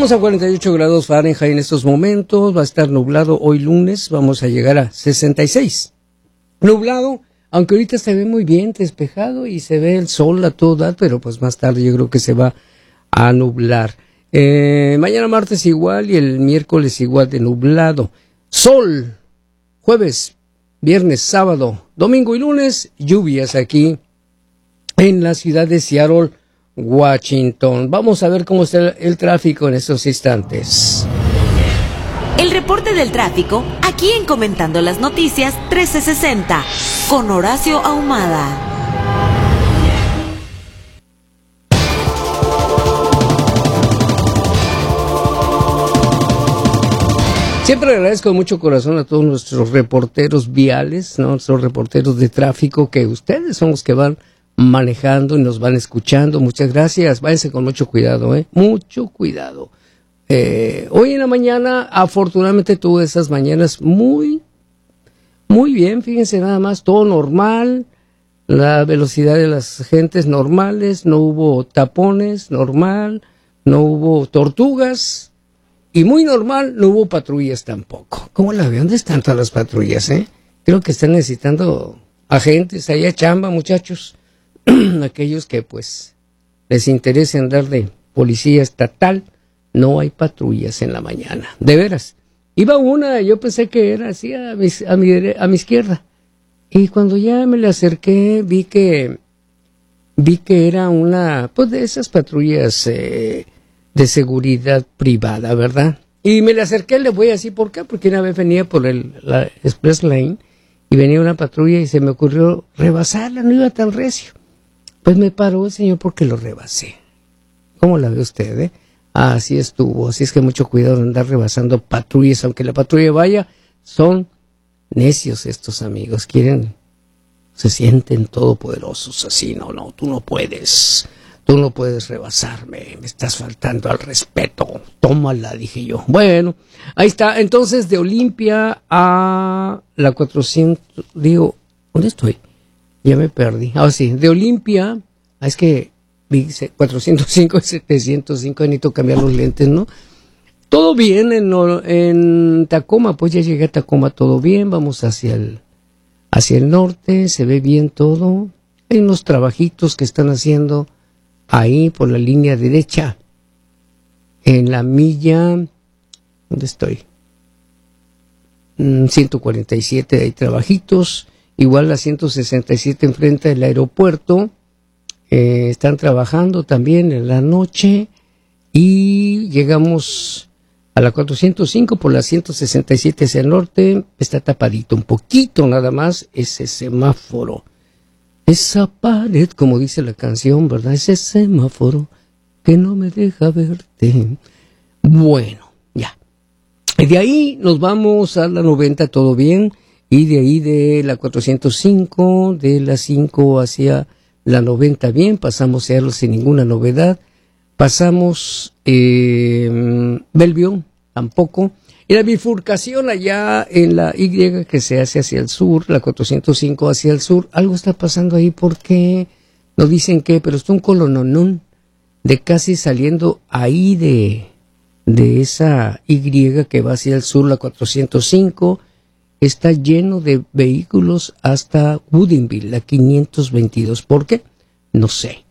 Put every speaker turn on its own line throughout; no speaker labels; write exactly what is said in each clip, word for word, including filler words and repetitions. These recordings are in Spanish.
Estamos a cuarenta y ocho grados Fahrenheit en estos momentos. Va a estar nublado hoy lunes. Vamos a llegar a sesenta y seis. Nublado, aunque ahorita se ve muy bien despejado y se ve el sol a todo dar, pero pues más tarde yo creo que se va a nublar. Eh, mañana martes igual y el miércoles igual de nublado. Sol, jueves, viernes, sábado, domingo y lunes, lluvias aquí en la ciudad de Seattle, Washington. Vamos a ver cómo está el, el tráfico en estos instantes.
El reporte del tráfico, aquí en Comentando las Noticias trece sesenta, con Horacio Ahumada.
Siempre agradezco de mucho corazón a todos nuestros reporteros viales, ¿no? Nuestros reporteros de tráfico, que ustedes son los que van manejando y nos van escuchando. Muchas gracias. Váyanse con mucho cuidado, ¿eh? Mucho cuidado. Eh, hoy en la mañana, afortunadamente tuve esas mañanas muy, muy bien. Fíjense nada más, todo normal. La velocidad de las gentes normales. No hubo tapones, normal. No hubo tortugas. Y muy normal, no hubo patrullas tampoco. ¿Cómo la veo? ¿Dónde están todas las patrullas, eh? Creo que están necesitando agentes, allá chamba, muchachos. Aquellos que, pues, les interesa andar de policía estatal, no hay patrullas en la mañana. De veras. Iba una, yo pensé que era así a mi, a mi, a mi izquierda. Y cuando ya me le acerqué, vi que, vi que era una, pues, de esas patrullas, eh, de seguridad privada, ¿verdad? Y me le acerqué, le voy así, ¿por qué? Porque una vez venía por el, la Express Lane y venía una patrulla y se me ocurrió rebasarla, no iba tan recio. Pues me paró el señor porque lo rebasé. ¿Cómo la ve usted, eh? Ah, así estuvo, así es que mucho cuidado de andar rebasando patrullas, aunque la patrulla vaya, son necios estos amigos, quieren, se sienten todopoderosos, así, no, no, tú no puedes. Tú no puedes rebasarme, me estás faltando al respeto. Tómala, dije yo. Bueno, ahí está. Entonces, de Olimpia a la cuatrocientos, digo, ¿dónde estoy? Ya me perdí. Ah, sí, de Olimpia, ah, es que dice cuatrocientos cinco y setecientos cinco, necesito cambiar los lentes, ¿no? Todo bien en, en Tacoma, pues ya llegué a Tacoma, todo bien. Vamos hacia el, hacia el norte, se ve bien todo. Hay unos trabajitos que están haciendo ahí por la línea derecha, en la milla, ¿dónde estoy? Mm, ciento cuarenta y siete, hay trabajitos, igual la ciento sesenta y siete enfrente del aeropuerto, eh, están trabajando también en la noche, y llegamos a la cuatrocientos cinco por la ciento sesenta y siete hacia el norte, está tapadito un poquito nada más ese semáforo. Esa pared, como dice la canción, ¿verdad? Ese semáforo que no me deja verte. Bueno, ya. Y de ahí nos vamos a la noventa, todo bien. Y de ahí de la cuatrocientos cinco, de la cinco hacia la noventa, bien. Pasamos Seattle sin ninguna novedad. Pasamos eh, Bellevue, tampoco. Y la bifurcación allá en la Y que se hace hacia el sur, la cuatrocientos cinco hacia el sur, algo está pasando ahí porque no dicen qué, pero está un colononón de casi saliendo ahí de, de esa Y que va hacia el sur, la cuatrocientos cinco, está lleno de vehículos hasta Woodinville, la quinientos veintidós. ¿Por qué? No sé.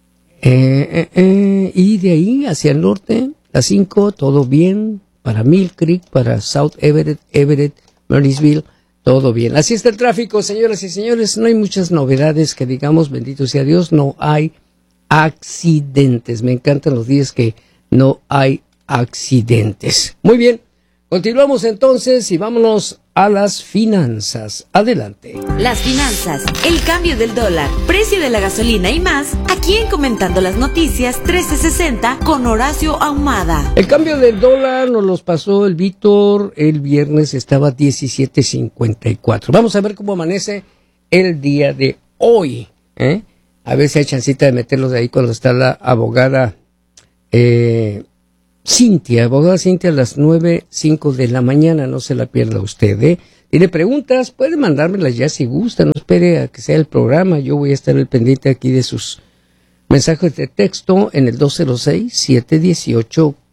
Eh, eh, eh, y de ahí hacia el norte, la cinco, todo bien. Para Mill Creek, para South Everett, Everett, Marysville, todo bien. Así está el tráfico, señoras y señores. No hay muchas novedades que digamos, bendito sea Dios, no hay accidentes. Me encantan los días que no hay accidentes. Muy bien, continuamos entonces y vámonos a las finanzas. Adelante.
Las finanzas, el cambio del dólar, precio de la gasolina y más, aquí en Comentando las Noticias trece sesenta con Horacio Ahumada.
El cambio del dólar nos los pasó el Víctor, el viernes estaba diecisiete cincuenta y cuatro. Vamos a ver cómo amanece el día de hoy, ¿eh? A ver si hay chancita de meterlos de ahí cuando está la abogada eh, Cintia, abogada Cintia, a las nueve cinco de la mañana, no se la pierda usted, ¿eh? Tiene preguntas, puede mandármelas ya si gusta, no espere a que sea el programa, yo voy a estar al pendiente aquí de sus mensajes de texto en el dos cero seis, siete uno ocho, uno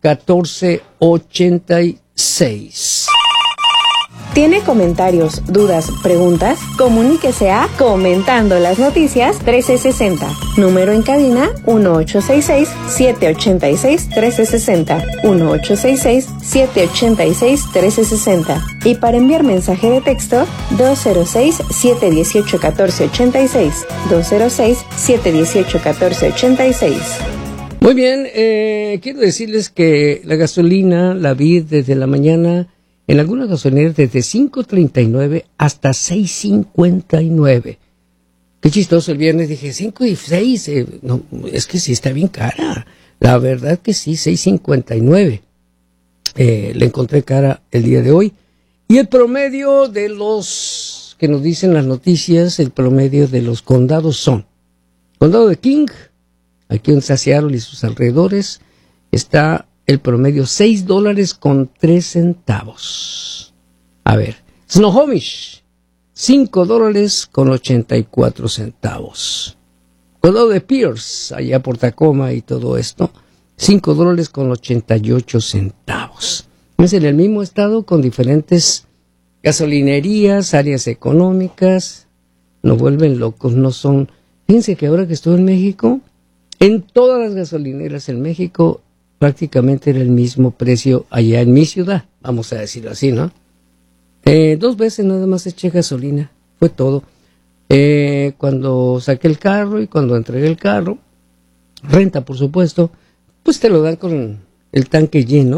catorce ochenta y seis.
¿Tiene comentarios, dudas, preguntas? Comuníquese a Comentando las Noticias trece sesenta. Número en cabina uno ocho seis seis, siete ocho seis, uno tres seis cero. uno ocho seis seis, siete ocho seis, uno tres seis cero. Y para enviar mensaje de texto, dos cero seis, siete uno ocho, uno cuatro ocho seis. dos cero seis, siete uno ocho, uno cuatro ocho seis.
Muy bien, eh, quiero decirles que la gasolina la vi desde la mañana en algunas gasolineras desde cinco treinta y nueve hasta seis cincuenta y nueve. Qué chistoso, el viernes dije cinco y seis, eh, no, es que sí está bien cara. La verdad que sí, seis cincuenta y nueve. Eh, le encontré cara el día de hoy. Y el promedio de los que nos dicen las noticias, el promedio de los condados son: condado de King, aquí en Seattle y sus alrededores, está el promedio seis dólares con tres centavos. A ver, Snohomish, cinco dólares con ochenta y cuatro centavos. Condado de Pierce, allá por Tacoma y todo esto, cinco dólares con ochenta y ocho centavos. Es en el mismo estado con diferentes gasolinerías, áreas económicas. Nos vuelven locos, no son... Fíjense que ahora que estoy en México, en todas las gasolineras en México prácticamente era el mismo precio allá en mi ciudad, vamos a decirlo así, ¿no? Eh, dos veces nada más eché gasolina, fue todo. Eh, cuando saqué el carro y cuando entregué el carro, renta por supuesto, pues te lo dan con el tanque lleno.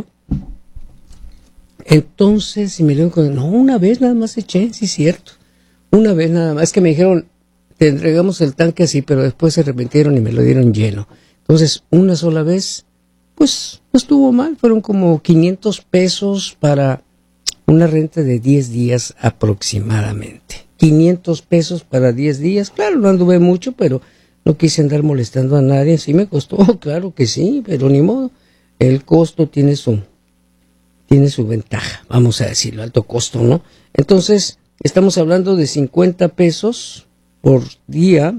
Entonces, si me dijeron, con... no, una vez nada más eché, sí es cierto, una vez nada más, es que me dijeron, te entregamos el tanque así, pero después se arrepintieron y me lo dieron lleno. Entonces, una sola vez, pues no estuvo mal, fueron como quinientos pesos para una renta de diez días aproximadamente. quinientos pesos para diez días, claro, no anduve mucho, pero no quise andar molestando a nadie, sí me costó, claro que sí, pero ni modo, el costo tiene su, tiene su ventaja, vamos a decirlo, alto costo, ¿no? Entonces, estamos hablando de cincuenta pesos por día,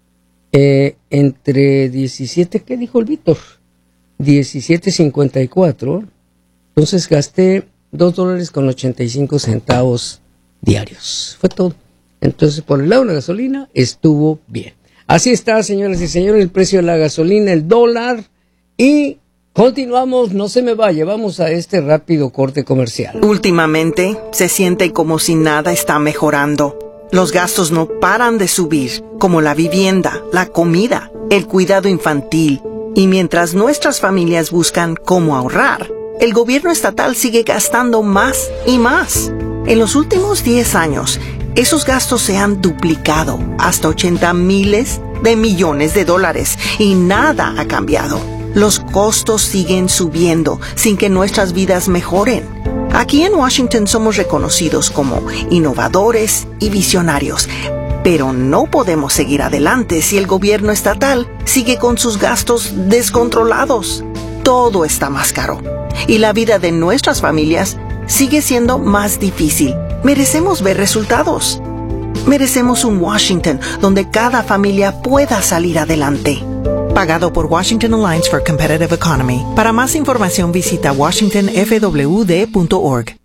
eh, entre diecisiete, ¿qué dijo el Víctor? diecisiete cincuenta y cuatro, entonces gasté dos dólares con ochenta y cinco centavos diarios, fue todo. Entonces, por el lado de la gasolina, estuvo bien. Así está, señoras y señores, el precio de la gasolina, el dólar, y continuamos, no se me vaya, vamos a este rápido corte comercial.
Últimamente, se siente como si nada está mejorando. Los gastos no paran de subir, como la vivienda, la comida, el cuidado infantil. Y mientras nuestras familias buscan cómo ahorrar, el gobierno estatal sigue gastando más y más. En los últimos diez años, esos gastos se han duplicado hasta ochenta miles de millones de dólares y nada ha cambiado. Los costos siguen subiendo sin que nuestras vidas mejoren. Aquí en Washington somos reconocidos como innovadores y visionarios, pero no podemos seguir adelante si el gobierno estatal sigue con sus gastos descontrolados. Todo está más caro y la vida de nuestras familias sigue siendo más difícil. Merecemos ver resultados. Merecemos un Washington donde cada familia pueda salir adelante. Pagado por Washington Alliance for Competitive Economy. Para más información visita washington f w d punto org.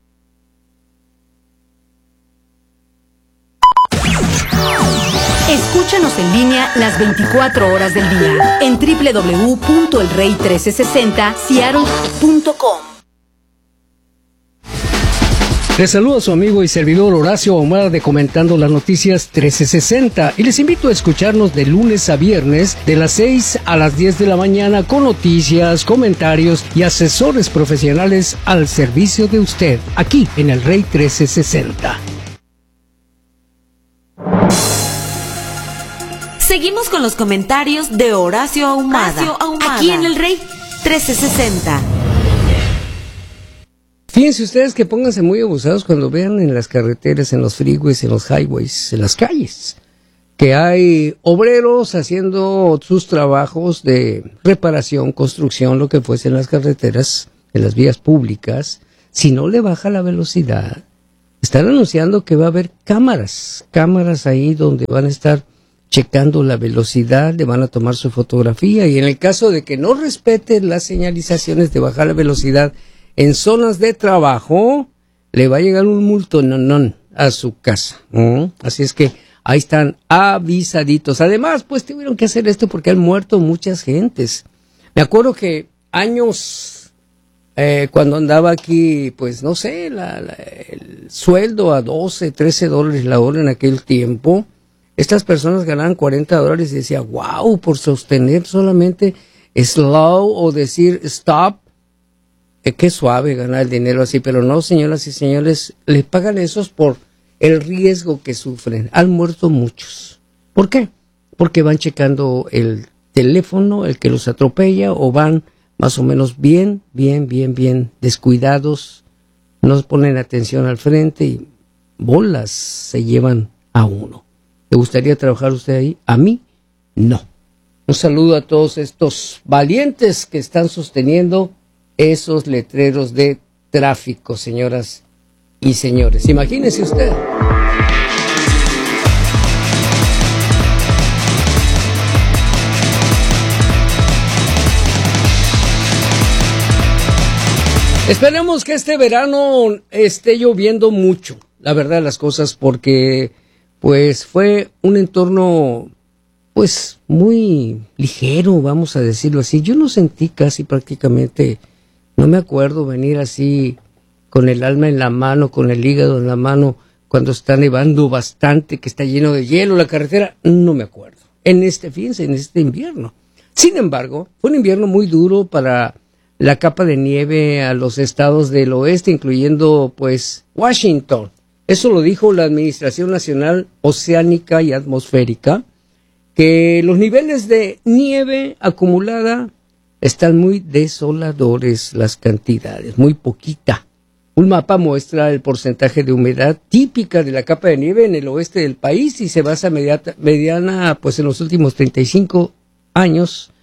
Escúchanos en línea las veinticuatro horas del día en doble u doble u doble u punto el rey trece sesenta seattle punto com.
Les saluda a su amigo y servidor Horacio Ahumada de Comentando las Noticias trece sesenta y les invito a escucharnos de lunes a viernes de las seis a las diez de la mañana con noticias, comentarios y asesores profesionales al servicio de usted, aquí en el Rey trece sesenta.
Seguimos con los comentarios de Horacio Ahumada, Horacio Ahumada, aquí en el Rey trece sesenta.
Fíjense ustedes que pónganse muy abusados cuando vean en las carreteras, en los freeways, en los highways, en las calles, que hay obreros haciendo sus trabajos de reparación, construcción, lo que fuese en las carreteras, en las vías públicas. Si no le baja la velocidad, están anunciando que va a haber cámaras, cámaras ahí donde van a estar checando la velocidad, le van a tomar su fotografía y en el caso de que no respete las señalizaciones de bajar la velocidad en zonas de trabajo, le va a llegar un multononón a su casa. ¿Mm? Así es que ahí están avisaditos. Además, pues tuvieron que hacer esto porque han muerto muchas gentes. Me acuerdo que años, eh, cuando andaba aquí, pues no sé, la, la, el sueldo a doce, trece dólares la hora en aquel tiempo, estas personas ganaban cuarenta dólares y decía, wow, por sostener solamente slow o decir stop, eh, qué suave ganar el dinero así, pero no, señoras y señores, les pagan esos por el riesgo que sufren. Han muerto muchos. ¿Por qué? Porque van checando el teléfono, el que los atropella, o van más o menos bien, bien, bien, bien descuidados, no ponen atención al frente y bolas se llevan a uno. ¿Le gustaría trabajar usted ahí? A mí, no. Un saludo a todos estos valientes que están sosteniendo esos letreros de tráfico, señoras y señores. Imagínese usted. Esperemos que este verano esté lloviendo mucho, la verdad de las cosas, porque pues fue un entorno pues muy ligero, vamos a decirlo así. Yo no sentí casi prácticamente, no me acuerdo venir así con el alma en la mano, con el hígado en la mano, cuando está nevando bastante, que está lleno de hielo la carretera, no me acuerdo. En este, fíjense, en este invierno. Sin embargo, fue un invierno muy duro para la capa de nieve a los estados del oeste, incluyendo pues Washington. Eso lo dijo la Administración Nacional Oceánica y Atmosférica, que los niveles de nieve acumulada están muy desoladores, las cantidades, muy poquita. Un mapa muestra el porcentaje de humedad típica de la capa de nieve en el oeste del país y se basa mediata, mediana pues en los últimos treinta y cinco años.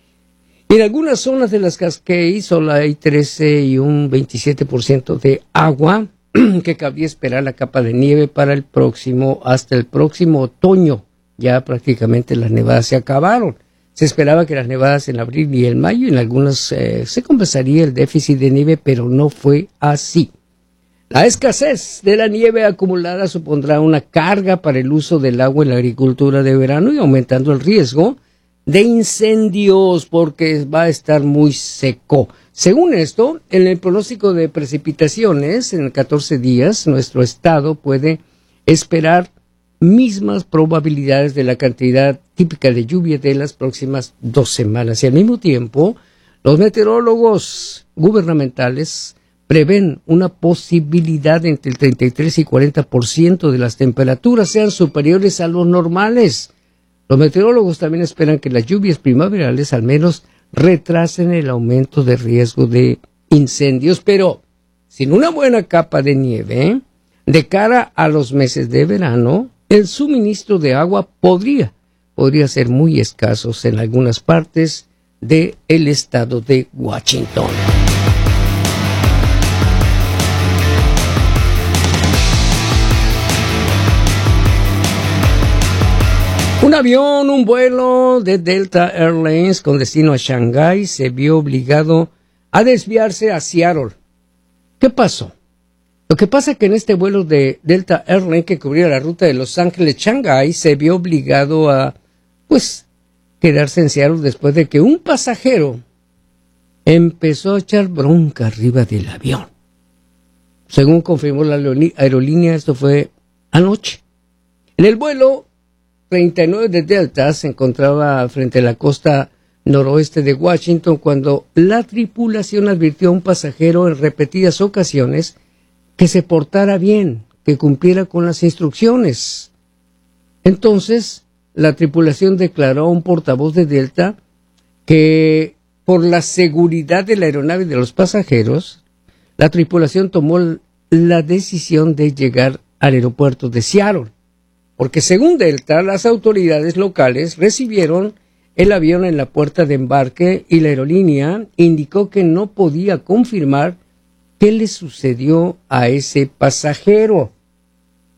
En algunas zonas de las Cascades solo hay trece y un veintisiete por ciento de agua que cabría esperar la capa de nieve para el próximo, hasta el próximo otoño. Ya prácticamente las nevadas se acabaron. Se esperaba que las nevadas en abril y en mayo, en algunas eh, se compensaría el déficit de nieve, pero no fue así. La escasez de la nieve acumulada supondrá una carga para el uso del agua en la agricultura de verano y aumentando el riesgo de incendios porque va a estar muy seco. Según esto, en el pronóstico de precipitaciones, en catorce días, nuestro estado puede esperar mismas probabilidades de la cantidad típica de lluvia de las próximas dos semanas. Y al mismo tiempo, los meteorólogos gubernamentales prevén una posibilidad de entre el treinta y tres y cuarenta por ciento de las temperaturas sean superiores a los normales. Los meteorólogos también esperan que las lluvias primaverales al menos retrasen el aumento de riesgo de incendios, pero sin una buena capa de nieve, de cara a los meses de verano, el suministro de agua podría, podría ser muy escaso en algunas partes del estado de Washington. Un avión, un vuelo de Delta Airlines con destino a Shanghái se vio obligado a desviarse a Seattle. ¿Qué pasó? Lo que pasa es que en este vuelo de Delta Airlines que cubría la ruta de Los Ángeles-Shanghái se vio obligado a, pues, quedarse en Seattle después de que un pasajero empezó a echar bronca arriba del avión. Según confirmó la aerolínea, esto fue anoche. En el vuelo treinta y nueve de Delta se encontraba frente a la costa noroeste de Washington cuando la tripulación advirtió a un pasajero en repetidas ocasiones que se portara bien, que cumpliera con las instrucciones. Entonces, la tripulación declaró a un portavoz de Delta que por la seguridad de la aeronave y de los pasajeros, la tripulación tomó la decisión de llegar al aeropuerto de Seattle. Porque según Delta, las autoridades locales recibieron el avión en la puerta de embarque y la aerolínea indicó que no podía confirmar qué le sucedió a ese pasajero.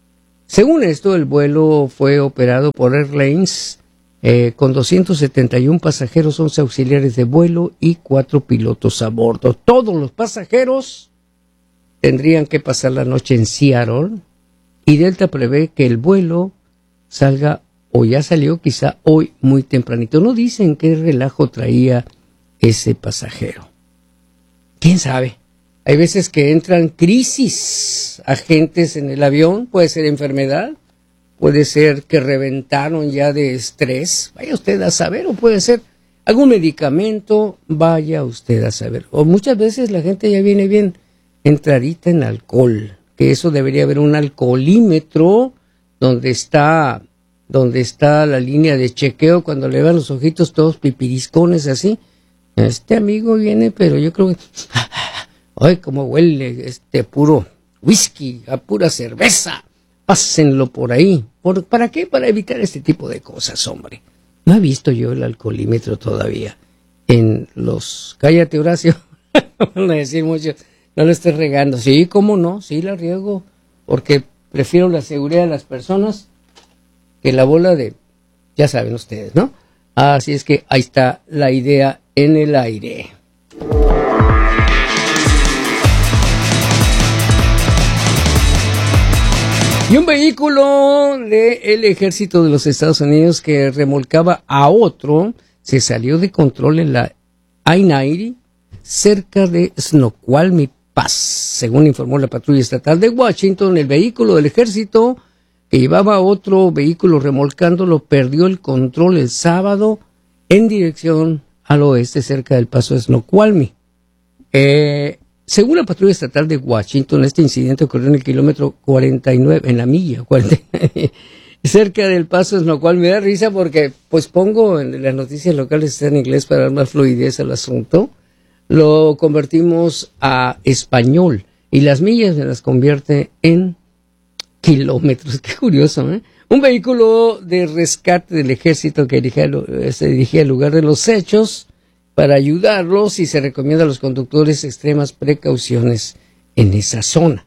Según esto, el vuelo fue operado por Airlines eh, con doscientos setenta y uno pasajeros, once auxiliares de vuelo y cuatro pilotos a bordo. Todos los pasajeros tendrían que pasar la noche en Seattle y Delta prevé que el vuelo salga o ya salió quizá hoy muy tempranito. No dicen qué relajo traía ese pasajero. ¿Quién sabe? Hay veces que entran crisis agentes en el avión, puede ser enfermedad, puede ser que reventaron ya de estrés, vaya usted a saber, o puede ser algún medicamento, vaya usted a saber. O muchas veces la gente ya viene bien entradita en alcohol, que eso debería haber un alcoholímetro donde está, donde está la línea de chequeo cuando le van los ojitos todos pipiriscones así. Este amigo viene, pero yo creo que... ¡Ay, cómo huele este puro whisky, a pura cerveza! Pásenlo por ahí. ¿Por, ¿Para qué? Para evitar este tipo de cosas, hombre. No he visto yo el alcoholímetro todavía en los... Cállate, Horacio. Van a decir mucho, no lo estés regando. Sí, ¿cómo no? Sí, la riego, porque prefiero la seguridad de las personas que la bola de... Ya saben ustedes, ¿no? Así es que ahí está la idea en el aire. Y un vehículo del ejército de los Estados Unidos que remolcaba a otro se salió de control en la I noventa cerca de Snoqualmie Pass. Según informó la patrulla estatal de Washington, el vehículo del ejército que llevaba a otro vehículo remolcándolo perdió el control el sábado en dirección al oeste cerca del paso de Snoqualmie. Eh... Según la patrulla estatal de Washington, este incidente ocurrió en el kilómetro cuarenta y nueve, en la milla, cuarenta y nueve, cerca del paso, lo cual me da risa porque, pues pongo en las noticias locales, está en inglés para dar más fluidez al asunto, lo convertimos a español y las millas me las convierte en kilómetros. Qué curioso, ¿eh? Un vehículo de rescate del ejército que dirigía, se dirigía al lugar de los hechos para ayudarlos, y se recomienda a los conductores extremas precauciones en esa zona.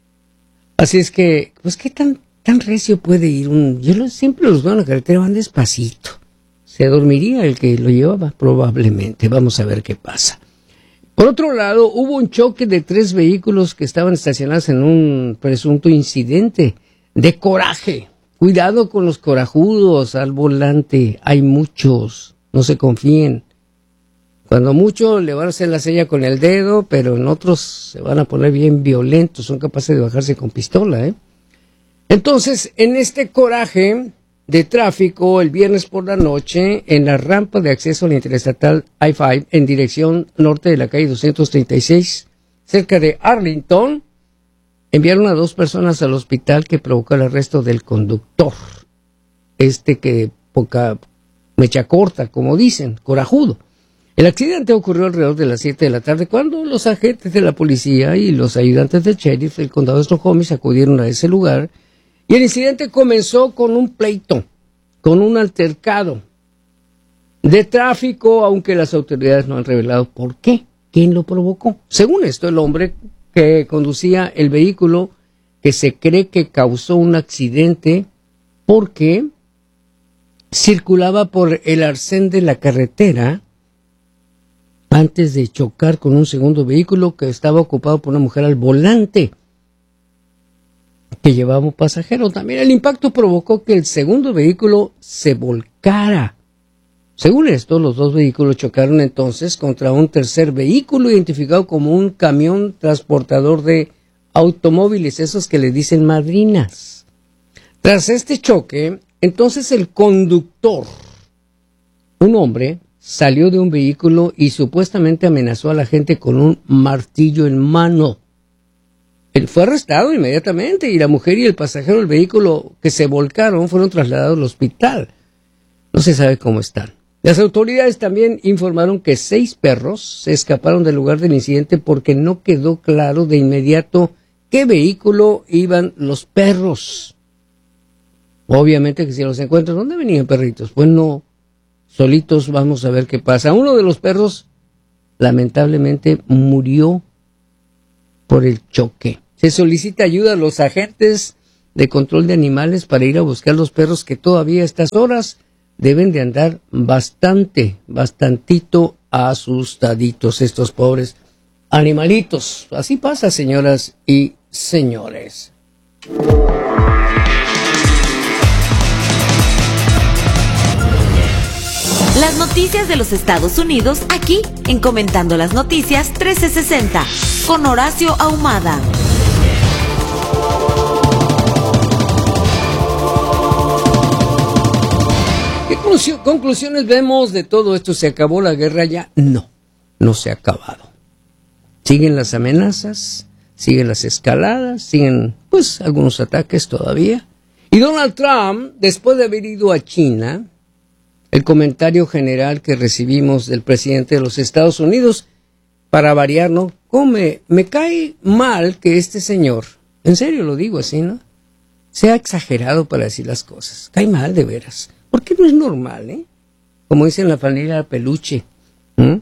Así es que, pues, ¿qué tan, tan recio puede ir un...? Yo lo, siempre los veo en la carretera, van despacito. Se dormiría el que lo llevaba, probablemente. Vamos a ver qué pasa. Por otro lado, hubo un choque de tres vehículos que estaban estacionados en un presunto incidente de coraje. Cuidado con los corajudos al volante. Hay muchos, no se confíen. Cuando mucho le van a hacer la seña con el dedo, pero en otros se van a poner bien violentos, son capaces de bajarse con pistola, ¿eh? Entonces, en este coraje de tráfico, el viernes por la noche, en la rampa de acceso a la interestatal I cinco, en dirección norte de la calle doscientos treinta y seis, cerca de Arlington, enviaron a dos personas al hospital que provocó el arresto del conductor. Este que poca mecha corta, como dicen, corajudo. El accidente ocurrió alrededor de las siete de la tarde cuando los agentes de la policía y los ayudantes del sheriff del condado de Snoqualmie acudieron a ese lugar, y el incidente comenzó con un pleito, con un altercado de tráfico, aunque las autoridades no han revelado por qué, quién lo provocó. Según esto, el hombre que conducía el vehículo, que se cree que causó un accidente porque circulaba por el arcén de la carretera antes de chocar con un segundo vehículo que estaba ocupado por una mujer al volante que llevaba un pasajero. También el impacto provocó que el segundo vehículo se volcara. Según esto, los dos vehículos chocaron entonces contra un tercer vehículo identificado como un camión transportador de automóviles, esos que le dicen madrinas. Tras este choque, entonces el conductor, un hombre, salió de un vehículo y supuestamente amenazó a la gente con un martillo en mano. Él fue arrestado inmediatamente y la mujer y el pasajero del vehículo que se volcaron fueron trasladados al hospital. No se sabe cómo están. Las autoridades también informaron que seis perros se escaparon del lugar del incidente porque no quedó claro de inmediato qué vehículo iban los perros. Obviamente que si los encuentran, ¿dónde venían perritos? Pues no. Solitos, vamos a ver qué pasa. Uno de los perros, lamentablemente, murió por el choque. Se solicita ayuda a los agentes de control de animales para ir a buscar los perros que todavía a estas horas deben de andar bastante, bastantito asustaditos estos pobres animalitos. Así pasa, señoras y señores.
Las noticias de los Estados Unidos aquí en Comentando las Noticias trescientos sesenta con Horacio Ahumada.
¿Qué conclusiones vemos de todo esto? ¿Se acabó la guerra ya? No, no se ha acabado. Siguen las amenazas, siguen las escaladas, siguen pues algunos ataques todavía. Y Donald Trump, después de haber ido a China, el comentario general que recibimos del presidente de los Estados Unidos, para variar, ¿no? ¿Cómo me, me cae mal que este señor, en serio lo digo así, ¿no?, sea exagerado para decir las cosas? Cae mal, de veras. ¿Por qué no es normal, eh? Como dicen la familia Peluche, ¿eh?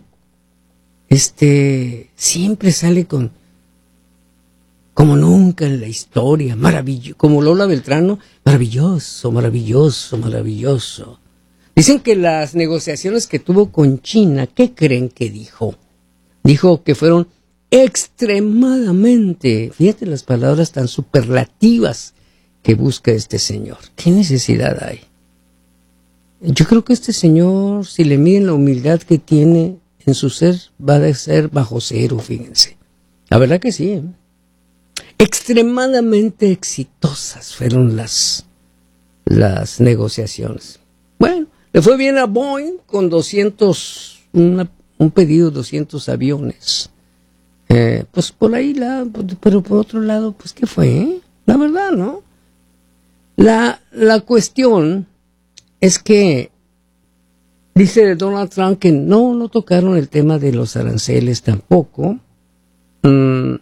Este, siempre sale con, como nunca en la historia, maravilloso, como Lola Beltrán, maravilloso, maravilloso, maravilloso. Dicen que las negociaciones que tuvo con China, ¿qué creen que dijo? Dijo que fueron extremadamente, fíjate las palabras tan superlativas que busca este señor. ¿Qué necesidad hay? Yo creo que este señor, si le miden la humildad que tiene en su ser, va a ser bajo cero, fíjense. La verdad que sí, ¿eh? Extremadamente exitosas fueron las, las negociaciones. Bueno, le fue bien a Boeing con doscientos, una, un pedido de doscientos aviones. Eh, pues por ahí, la, pero por otro lado, pues ¿qué fue? Eh? La verdad, ¿no? La, la cuestión es que dice Donald Trump que no, no tocaron el tema de los aranceles tampoco. Mm,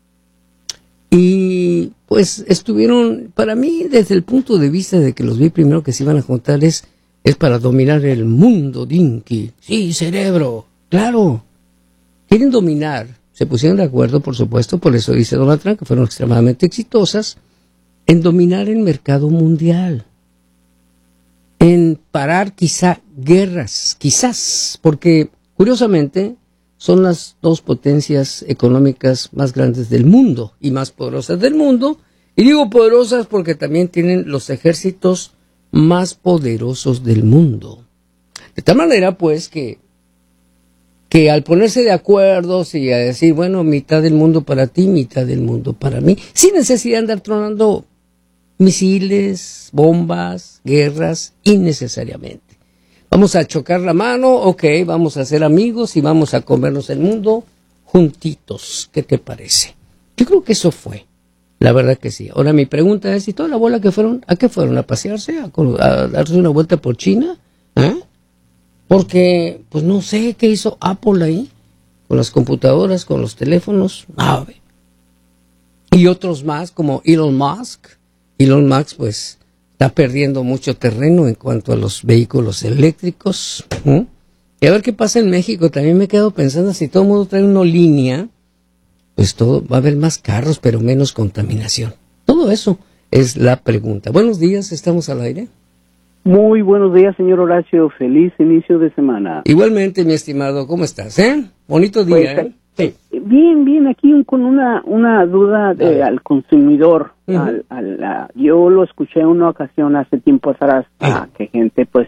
y pues estuvieron, para mí, desde el punto de vista de que los vi primero que se iban a juntar, es, es para dominar el mundo, Dinky. Sí, cerebro, claro. Quieren dominar. Se pusieron de acuerdo, por supuesto, por eso dice Donald Trump, que fueron extremadamente exitosas, en dominar el mercado mundial. En parar quizá guerras, quizás, porque curiosamente son las dos potencias económicas más grandes del mundo y más poderosas del mundo, y digo poderosas porque también tienen los ejércitos más poderosos del mundo. De tal manera, pues, que, que al ponerse de acuerdo y a decir, bueno, mitad del mundo para ti, mitad del mundo para mí, sin necesidad de andar tronando misiles, bombas, guerras, innecesariamente. Vamos a chocar la mano, ok, vamos a ser amigos y vamos a comernos el mundo juntitos. ¿Qué te parece? Yo creo que eso fue, la verdad que sí. Ahora mi pregunta es, ¿y toda la bola que fueron, a qué fueron? ¿A pasearse? ¿A, a darse una vuelta por China? ¿Eh? Porque, pues no sé qué hizo Apple ahí, con las computadoras, con los teléfonos, a ver. Y otros más, como Elon Musk. Elon Musk, pues, está perdiendo mucho terreno en cuanto a los vehículos eléctricos. ¿eh? Y a ver qué pasa en México. También me he quedado pensando, si todo el mundo trae una línea, pues todo va a haber más carros, pero menos contaminación. Todo eso es la pregunta. Buenos días, estamos al aire.
Muy buenos días, señor Horacio. Feliz inicio de semana.
Igualmente, mi estimado, ¿cómo estás? ¿Eh? Bonito día, pues, ¿eh? Sí.
Bien, bien, aquí con una una duda de, al consumidor. Uh-huh. al, al, a, yo lo escuché en una ocasión hace tiempo atrás, uh-huh. a, que gente pues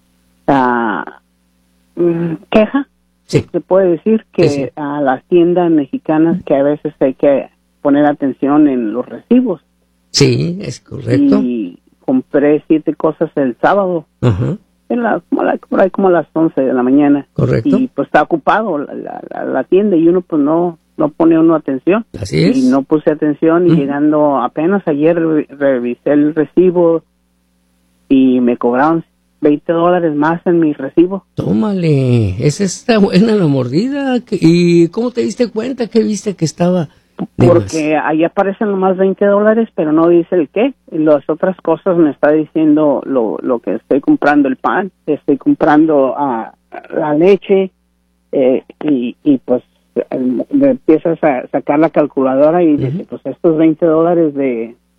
a, mm, queja,
sí.
se puede decir, que sí, sí. a las tiendas mexicanas que a veces hay que poner atención en los recibos.
Sí, es correcto.
Y compré siete cosas el sábado.
Ajá. Uh-huh.
En la, como, la, como, la, como a las once de la mañana.
Correcto.
Y pues está ocupado la, la, la tienda y uno pues no no pone uno atención.
Así es.
Y no puse atención y uh-huh. llegando apenas ayer re, revisé el recibo y me cobraron veinte dólares más en mi recibo.
Tómale, esa está buena la mordida. ¿Y cómo te diste cuenta? ¿Qué viste que estaba?
Porque ahí aparecen nomás veinte dólares, pero no dice el qué. Y las otras cosas me está diciendo lo, lo que estoy comprando, el pan, estoy comprando uh, la leche, eh, y, y pues me empiezas a sacar la calculadora y uh-huh. dice, pues estos veinte dólares de,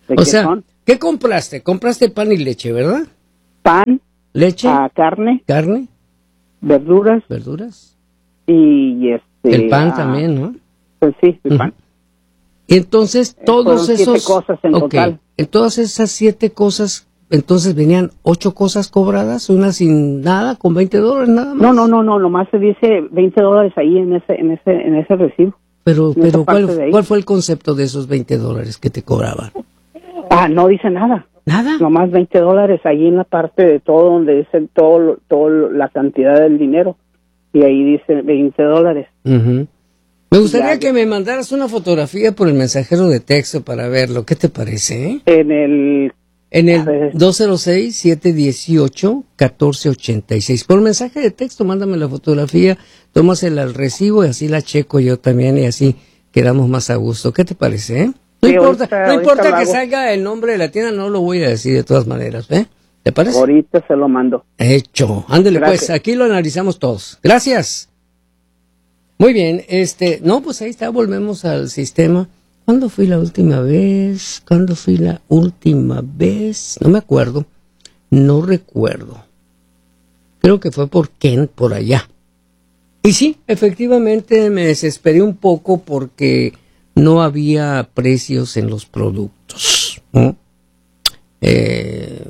¿De
O
qué
sea,
son?
¿qué compraste? Compraste pan y leche, ¿verdad?
Pan,
Leche,
ah, carne,
carne,
verduras
verduras.
y este...
El pan
ah,
también, ¿no?
Pues sí, el
Ujú.
pan.
Y entonces todos
fueron siete
esos...
cosas en
Ok,
total.
en todas esas siete cosas, entonces venían ocho cosas cobradas, una sin nada, con veinte dólares nada más.
No, no, no, no, nomás se dice veinte dólares ahí en ese, en ese, en ese recibo.
Pero,
en esa
pero
parte
¿cuál,
de ahí.
¿cuál fue el concepto de esos veinte dólares que te cobraban?
Ah, no dice nada.
Nada.
Nomás veinte dólares ahí en la parte de todo donde dice todo, lo- todo lo- la cantidad del dinero. Y ahí dice veinte dólares.
Ujú. Me gustaría
Ya,
que me mandaras una fotografía por el mensajero de texto para verlo. ¿Qué te parece? eh?
En el...
En
A ver.
el dos cero seis, siete uno ocho, uno cuatro ocho seis. Por mensaje de texto, mándame la fotografía, tómasela al recibo y así la checo yo también y así quedamos más a gusto. ¿Qué te parece? eh? No
Sí,
importa,
ahorita-
no
ahorita
importa
lo
que
hago.
salga el nombre de la tienda, no lo voy a decir de todas maneras. ¿eh? ¿Te parece?
Ahorita se lo mando.
Hecho. Ándele pues,
Gracias.
aquí lo analizamos todos. Gracias. Muy bien, este, no, pues ahí está, volvemos al sistema. ¿Cuándo fui la última vez? ¿Cuándo fui la última vez? No me acuerdo, no recuerdo. Creo que fue por Kent, por allá. Y sí, efectivamente me desesperé un poco porque no había precios en los productos, ¿no? Eh,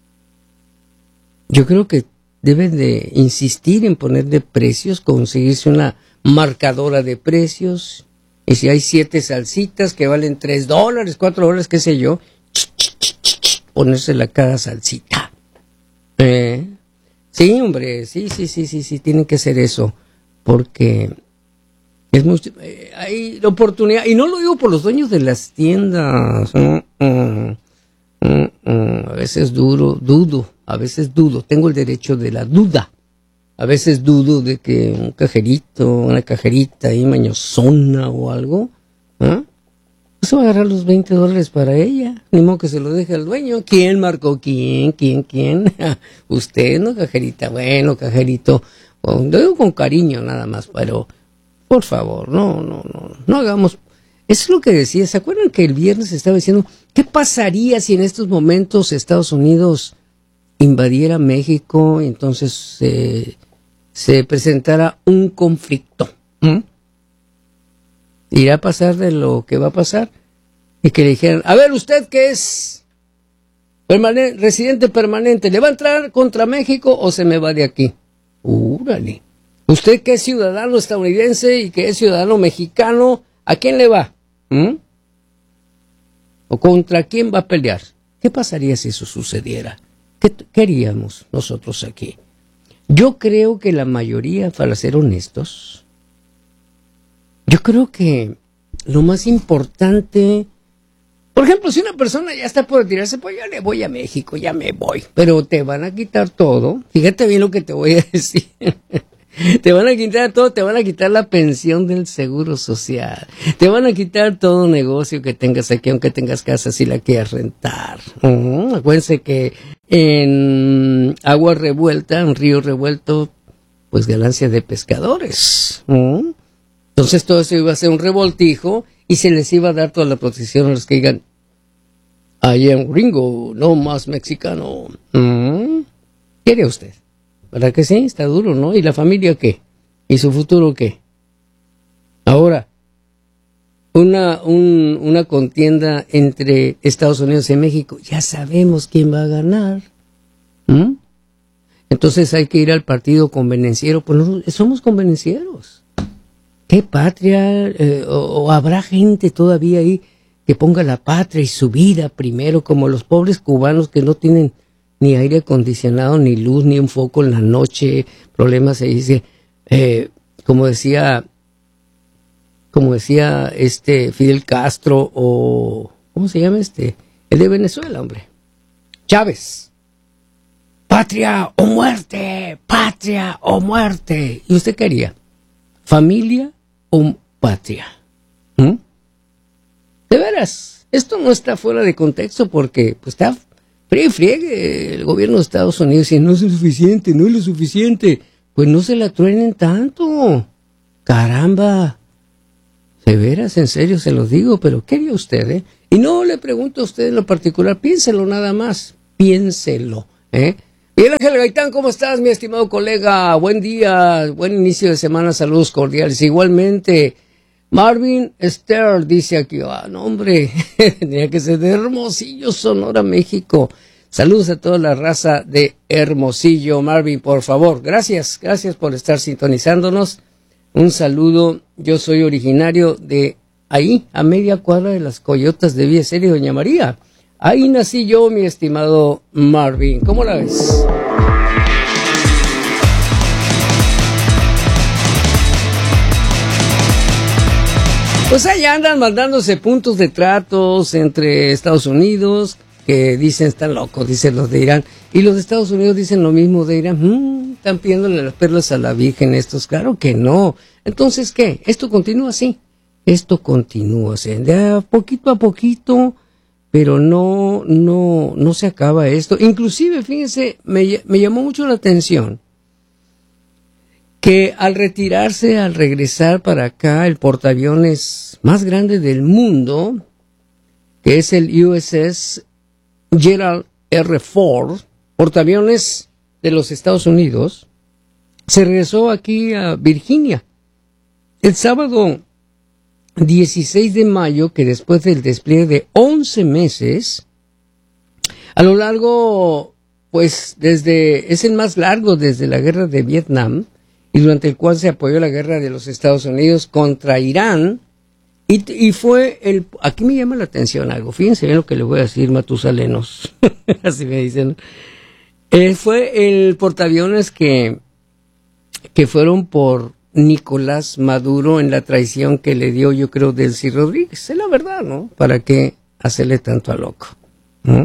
yo creo que deben de insistir en ponerle precios, conseguirse una marcadora de precios, y si hay siete salsitas que valen tres dólares, cuatro dólares, qué sé yo, ponérsela a cada salsita. ¿Eh? Sí, hombre, sí, sí, sí, sí, sí, tienen que hacer eso, porque es mucho, eh, hay la oportunidad, y no lo digo por los dueños de las tiendas, mm, mm, mm, mm, a veces duro, dudo, a veces dudo, tengo el derecho de la duda. A veces dudo de que un cajerito, una cajerita ahí mañosona o algo, ¿ah? Se va a agarrar los veinte dólares para ella. Ni modo que se lo deje al dueño. ¿Quién marcó quién? ¿Quién? ¿Quién? Usted, ¿no, cajerita? Bueno, cajerito. Lo digo con cariño nada más, pero por favor, no, no, no, no hagamos. Eso es lo que decía. ¿Se acuerdan que el viernes estaba diciendo qué pasaría si en estos momentos Estados Unidos invadiera México y entonces eh, se presentara un conflicto? ¿Mm? Irá a pasar de lo que va a pasar y que le dijeran, a ver, usted que es permane- residente permanente, ¿le va a entrar contra México o se me va de aquí? Úrale. Usted que es ciudadano estadounidense y que es ciudadano mexicano, ¿a quién le va? ¿Mm? ¿O contra quién va a pelear? ¿Qué pasaría si eso sucediera? ¿Qué t- queríamos nosotros aquí? Yo creo que la mayoría, para ser honestos, yo creo que lo más importante, por ejemplo, si una persona ya está por retirarse, pues yo le voy a México, ya me voy, pero te van a quitar todo. Fíjate bien lo que te voy a decir. Te van a quitar todo, te van a quitar la pensión del seguro social, te van a quitar todo negocio que tengas aquí, aunque tengas casa si la quieras rentar. Uh-huh. Acuérdense que en agua revuelta, en río revuelto, pues ganancia de pescadores. Uh-huh. Entonces todo eso iba a ser un revoltijo y se les iba a dar toda la protección a los que digan, I am gringo, no más mexicano. Uh-huh. ¿Qué haría usted? ¿Verdad que sí? Está duro, ¿no? ¿Y la familia qué? ¿Y su futuro qué? Ahora, una, un, una contienda entre Estados Unidos y México, ya sabemos quién va a ganar. ¿Mm? Entonces hay que ir al partido convenenciero, pues no, somos convenencieros. ¿Qué patria? Eh, o, o habrá gente todavía ahí que ponga la patria y su vida primero, como los pobres cubanos que no tienen ni aire acondicionado, ni luz, ni un foco en la noche, problemas se dice, eh, como decía, como decía este Fidel Castro, o, ¿cómo se llama este? El de Venezuela, hombre. Chávez. Patria o muerte, patria o muerte. ¿Y usted qué haría? ¿Familia o patria? ¿Mm? De veras, esto no está fuera de contexto porque pues está friegue, friegue el gobierno de Estados Unidos y no es lo suficiente, no es lo suficiente. Pues no se la truenen tanto. Caramba. De veras, en serio se los digo, pero ¿qué haría usted, eh? Y no le pregunto a usted en lo particular, piénselo nada más, piénselo, ¿eh? Miguel Ángel Gaitán, ¿cómo estás, mi estimado colega? Buen día, buen inicio de semana, saludos cordiales. Igualmente, Marvin Esther dice aquí, ah, no hombre, tenía que ser de Hermosillo, Sonora, México. Saludos a toda la raza de Hermosillo. Marvin, por favor, gracias, gracias por estar sintonizándonos. Un saludo, yo soy originario de ahí, a media cuadra de las Coyotas de Villa Serie, Doña María. Ahí nací yo, mi estimado Marvin. ¿Cómo la ves? Pues allá andan mandándose puntos de tratos entre Estados Unidos, que dicen están locos, dicen los de Irán, y los de Estados Unidos dicen lo mismo de Irán. Hmm, están pidiéndole las perlas a la Virgen estos. Claro que no. Entonces, ¿qué? Esto continúa así. Esto continúa así, de a poquito a poquito, pero no, no, no se acaba esto. Inclusive, fíjense, me, me llamó mucho la atención que al retirarse, al regresar para acá, el portaaviones más grande del mundo, que es el U S S Gerald R. Ford, portaaviones de los Estados Unidos, se regresó aquí a Virginia. El sábado dieciséis de mayo, que después del despliegue de once meses, a lo largo, pues desde, es el más largo desde la guerra de Vietnam, y durante el cual se apoyó la guerra de los Estados Unidos contra Irán, y, y fue el, aquí me llama la atención algo, fíjense bien lo que le voy a decir, matusalenos, así me dicen, eh, fue el portaaviones que, que fueron por Nicolás Maduro en la traición que le dio, yo creo, Delcy Rodríguez. Es la verdad, ¿no? ¿Para qué hacerle tanto a loco? ¿no?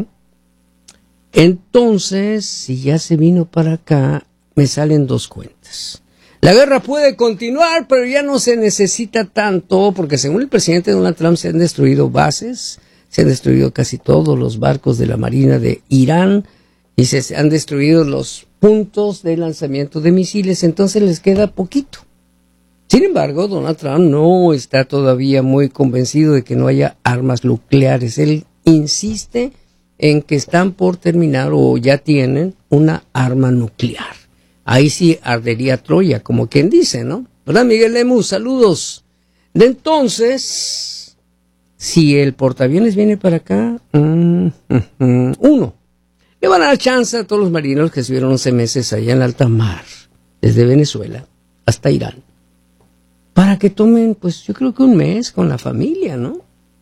Entonces, si ya se vino para acá, me salen dos cuentas. La guerra puede continuar, pero ya no se necesita tanto, porque según el presidente Donald Trump se han destruido bases, se han destruido casi todos los barcos de la Marina de Irán, y se han destruido los puntos de lanzamiento de misiles, entonces les queda poquito. Sin embargo, Donald Trump no está todavía muy convencido de que no haya armas nucleares. Él insiste en que están por terminar o ya tienen una arma nuclear. Ahí sí ardería Troya, como quien dice, ¿no? ¿Verdad, Miguel Lemus? Saludos. De entonces, si el portaaviones viene para acá, mm, mm, mm, uno, le van a dar chance a todos los marineros que estuvieron once meses allá en alta mar, desde Venezuela hasta Irán, para que tomen, pues yo creo que un mes con la familia, ¿no?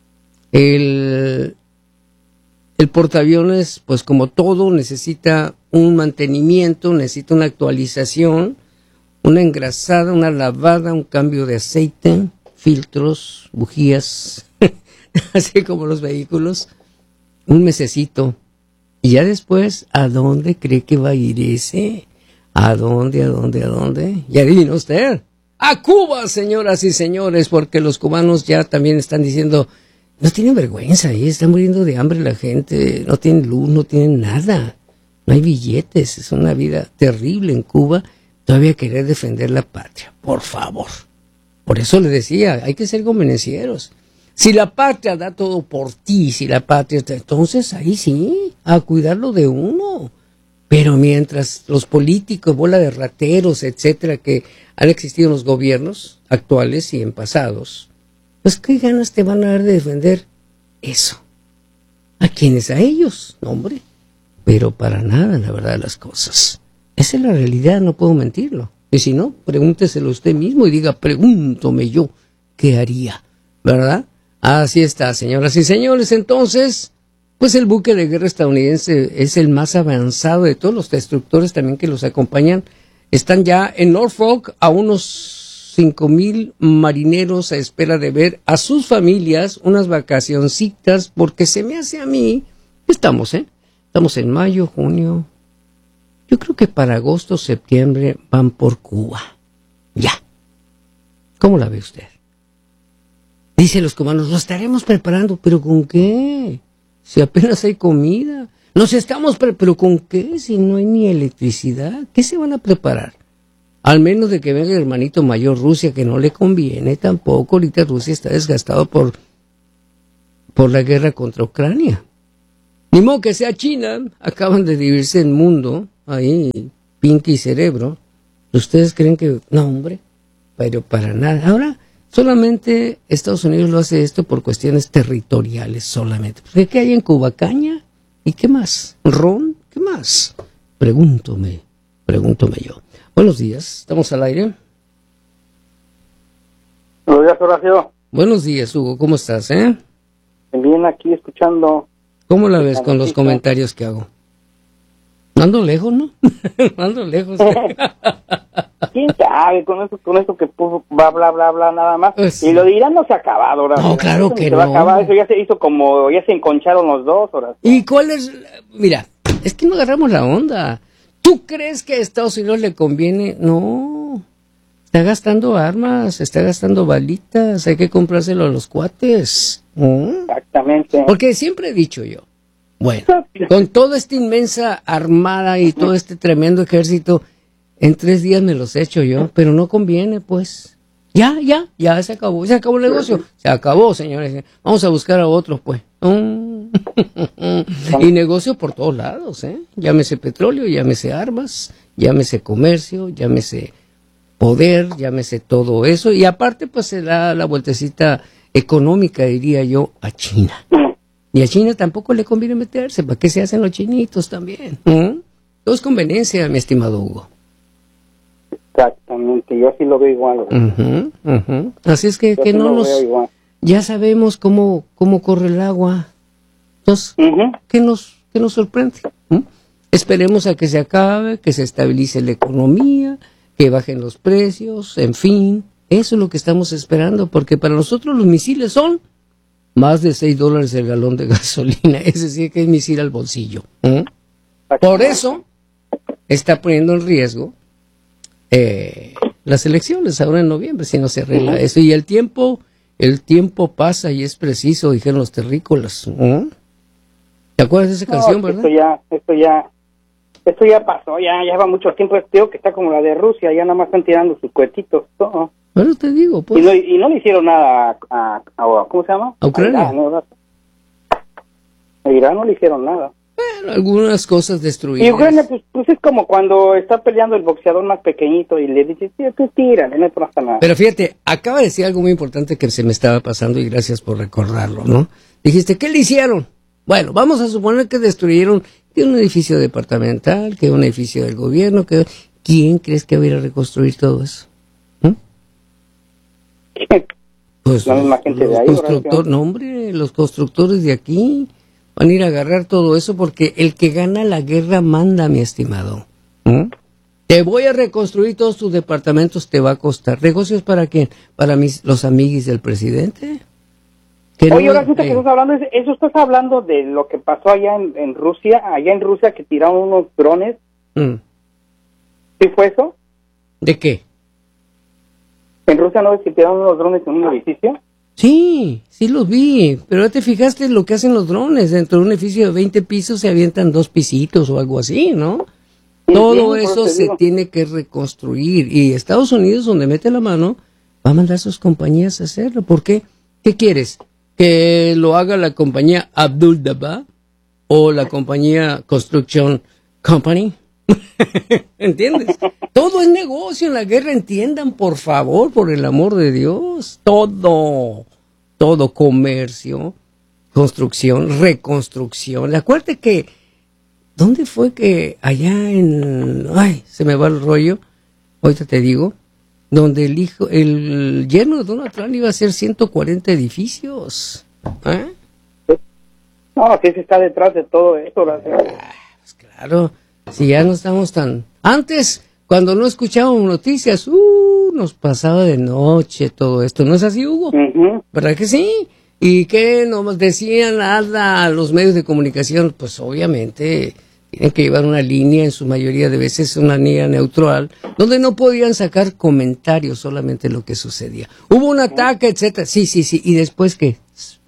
El, el portaaviones, pues como todo, necesita un mantenimiento, necesita una actualización, una engrasada, una lavada, un cambio de aceite, filtros, bujías, así como los vehículos, un mesecito. Y ya después, ¿a dónde cree que va a ir ese? ¿A dónde, a dónde, a dónde? Ya adivina usted. ¡A Cuba, señoras y señores! Porque los cubanos ya también están diciendo, no tienen vergüenza, ¿eh? Está muriendo de hambre la gente, no tienen luz, no tienen nada, no hay billetes, es una vida terrible en Cuba, todavía querer defender la patria, por favor. Por eso le decía, hay que ser convenencieros. Si la patria da todo por ti, si la patria, entonces ahí sí, a cuidarlo de uno. Pero mientras los políticos, bola de rateros, etcétera, que han existido en los gobiernos actuales y en pasados, pues qué ganas te van a dar de defender eso. ¿A quiénes? A ellos, no, hombre. Pero para nada, la verdad de las cosas. Esa es la realidad, no puedo mentirlo. Y si no, pregúnteselo usted mismo y diga, pregúntome yo, ¿qué haría? ¿Verdad? Así está, señoras y señores. Entonces, pues el buque de guerra estadounidense es el más avanzado de todos los destructores también que los acompañan. Están ya en Norfolk a unos cinco mil marineros a espera de ver a sus familias unas vacacioncitas, porque se me hace a mí, estamos, ¿eh? Estamos en mayo, junio, yo creo que para agosto, septiembre van por Cuba. Ya. ¿Cómo la ve usted? Dice los cubanos, lo estaremos preparando, ¿pero con qué? Si apenas hay comida. Nos estamos preparando, ¿pero con qué? Si no hay ni electricidad. ¿Qué se van a preparar? Al menos de que venga el hermanito mayor Rusia, que no le conviene tampoco. Ahorita Rusia está desgastado por, por la guerra contra Ucrania. Ni modo que sea China, acaban de dividirse el mundo, ahí, Pinky y Cerebro. ¿Ustedes creen que, no hombre, pero para nada? Ahora, solamente Estados Unidos lo hace esto por cuestiones territoriales solamente. Porque ¿qué hay en Cuba? ¿Caña? ¿Y qué más? ¿Ron? ¿Qué más? Pregúntome, pregúntome yo. Buenos días, ¿estamos al aire?
Buenos días, Horacio.
Buenos días, Hugo, ¿cómo estás, eh?
Bien, aquí escuchando.
¿Cómo la ves con los comentarios que hago? Ando lejos, ¿no? Ando lejos.
¿Quién sabe? Con eso, con eso que puso bla, bla, bla, bla, nada más.
Pues,
y lo de Irán no se ha acabado, ahora.
No, claro que
se
no.
Va a acabar. Eso ya se hizo como, ya se enconcharon los dos, ahora.
¿Y cuál es? Mira, es que no agarramos la onda. ¿Tú crees que a Estados Unidos le conviene? No. Está gastando armas, está gastando balitas, hay que comprárselo a los cuates. ¿Mm?
Exactamente.
Porque siempre he dicho yo, bueno, con toda esta inmensa armada y todo este tremendo ejército, en tres días me los echo yo, pero no conviene, pues. Ya, ya, ya se acabó, se acabó el negocio. Se acabó, señores. Vamos a buscar a otros, pues. Mm. Y negocio por todos lados, ¿eh? Llámese petróleo, llámese armas, llámese comercio, llámese poder, llámese todo eso. Y aparte, pues se da la vueltecita económica, diría yo, a China. Y a China tampoco le conviene meterse. ¿Para qué se hacen los chinitos también? ¿Mm? Todo es conveniencia, mi estimado Hugo.
Exactamente, yo sí lo veo igual.
Uh-huh, uh-huh. Así es que,
yo
que
sí
no nos... Ya sabemos cómo, cómo corre el agua. Entonces, uh-huh. ¿qué nos, qué nos sorprende? ¿Mm? Esperemos a que se acabe, que se estabilice la economía, que bajen los precios, en fin. Eso es lo que estamos esperando, porque para nosotros los misiles son más de seis dólares el galón de gasolina. Es decir, que es misil al bolsillo. ¿Mm? Por eso está poniendo en riesgo eh, las elecciones ahora en noviembre, si no se arregla uh-huh. eso. Y el tiempo, el tiempo pasa y es preciso, dijeron los terrícolas. ¿Mm? ¿Te acuerdas de esa
no,
canción, verdad?
Esto ya, esto ya, esto ya pasó, ya, ya va mucho tiempo. Este que está como la de Rusia, ya nada más están tirando sus cohetitos. ¿No?
Bueno, te digo, pues.
Y no, y no le hicieron nada a, a, a ¿cómo se llama?
A Ucrania.
A Irán, ¿no? A Irán no le hicieron nada.
Bueno, algunas cosas destruidas.
Y Ucrania, pues, pues es como cuando está peleando el boxeador más pequeñito y le dice, sí, tú tírale, no pasa nada.
Pero fíjate, acaba de decir algo muy importante que se me estaba pasando y gracias por recordarlo, ¿no? Dijiste, ¿qué le hicieron? Bueno, vamos a suponer que destruyeron que un edificio departamental, que un edificio del gobierno, que ¿quién crees que va a ir a reconstruir todo eso? ¿Mm? Pues
la misma gente
los
de ahí.
Constructor, no, hombre, los constructores de aquí van a ir a agarrar todo eso porque el que gana la guerra manda, mi estimado. ¿Mm? Te voy a reconstruir todos tus departamentos, te va a costar. ¿Negocios para quién? ¿Para mis, los amiguis del presidente?
Oye, no, ahora resulta eh. que estás hablando, eso estás hablando de lo que pasó allá en, en Rusia, allá en Rusia que tiraron unos drones.
Mm.
¿Sí fue eso?
¿De qué?
¿En Rusia no ves que tiraron unos drones en un edificio?
Sí, sí los vi, pero te fijaste en lo que hacen los drones. Dentro de un edificio de veinte pisos se avientan dos pisitos o algo así, ¿no? Sí, todo sí, eso se digo. tiene que reconstruir. Y Estados Unidos, donde mete la mano, va a mandar a sus compañías a hacerlo. ¿Por qué? ¿Qué quieres? ¿Que lo haga la compañía Abdul Daba o la compañía Construction Company? ¿Entiendes? Todo es negocio en la guerra, entiendan, por favor, por el amor de Dios. Todo, todo, comercio, construcción, reconstrucción. Acuérdate que, ¿dónde fue que allá en, ay, se me va el rollo, ahorita te digo, donde el hijo, el yerno de Donald Trump iba a hacer ciento cuarenta edificios? ¿Eh?
No, que se está detrás de todo esto.
Ah, pues claro. Si ya no estamos tan... Antes, cuando no escuchábamos noticias, uh, nos pasaba de noche todo esto. ¿No es así, Hugo?
Uh-huh.
¿Verdad que sí? ¿Y qué nos decían nada a los medios de comunicación? Pues obviamente tienen que llevar una línea, en su mayoría de veces una línea neutral, donde no podían sacar comentarios, solamente lo que sucedía. Hubo un ataque, etcétera. Sí, sí, sí. ¿Y después qué?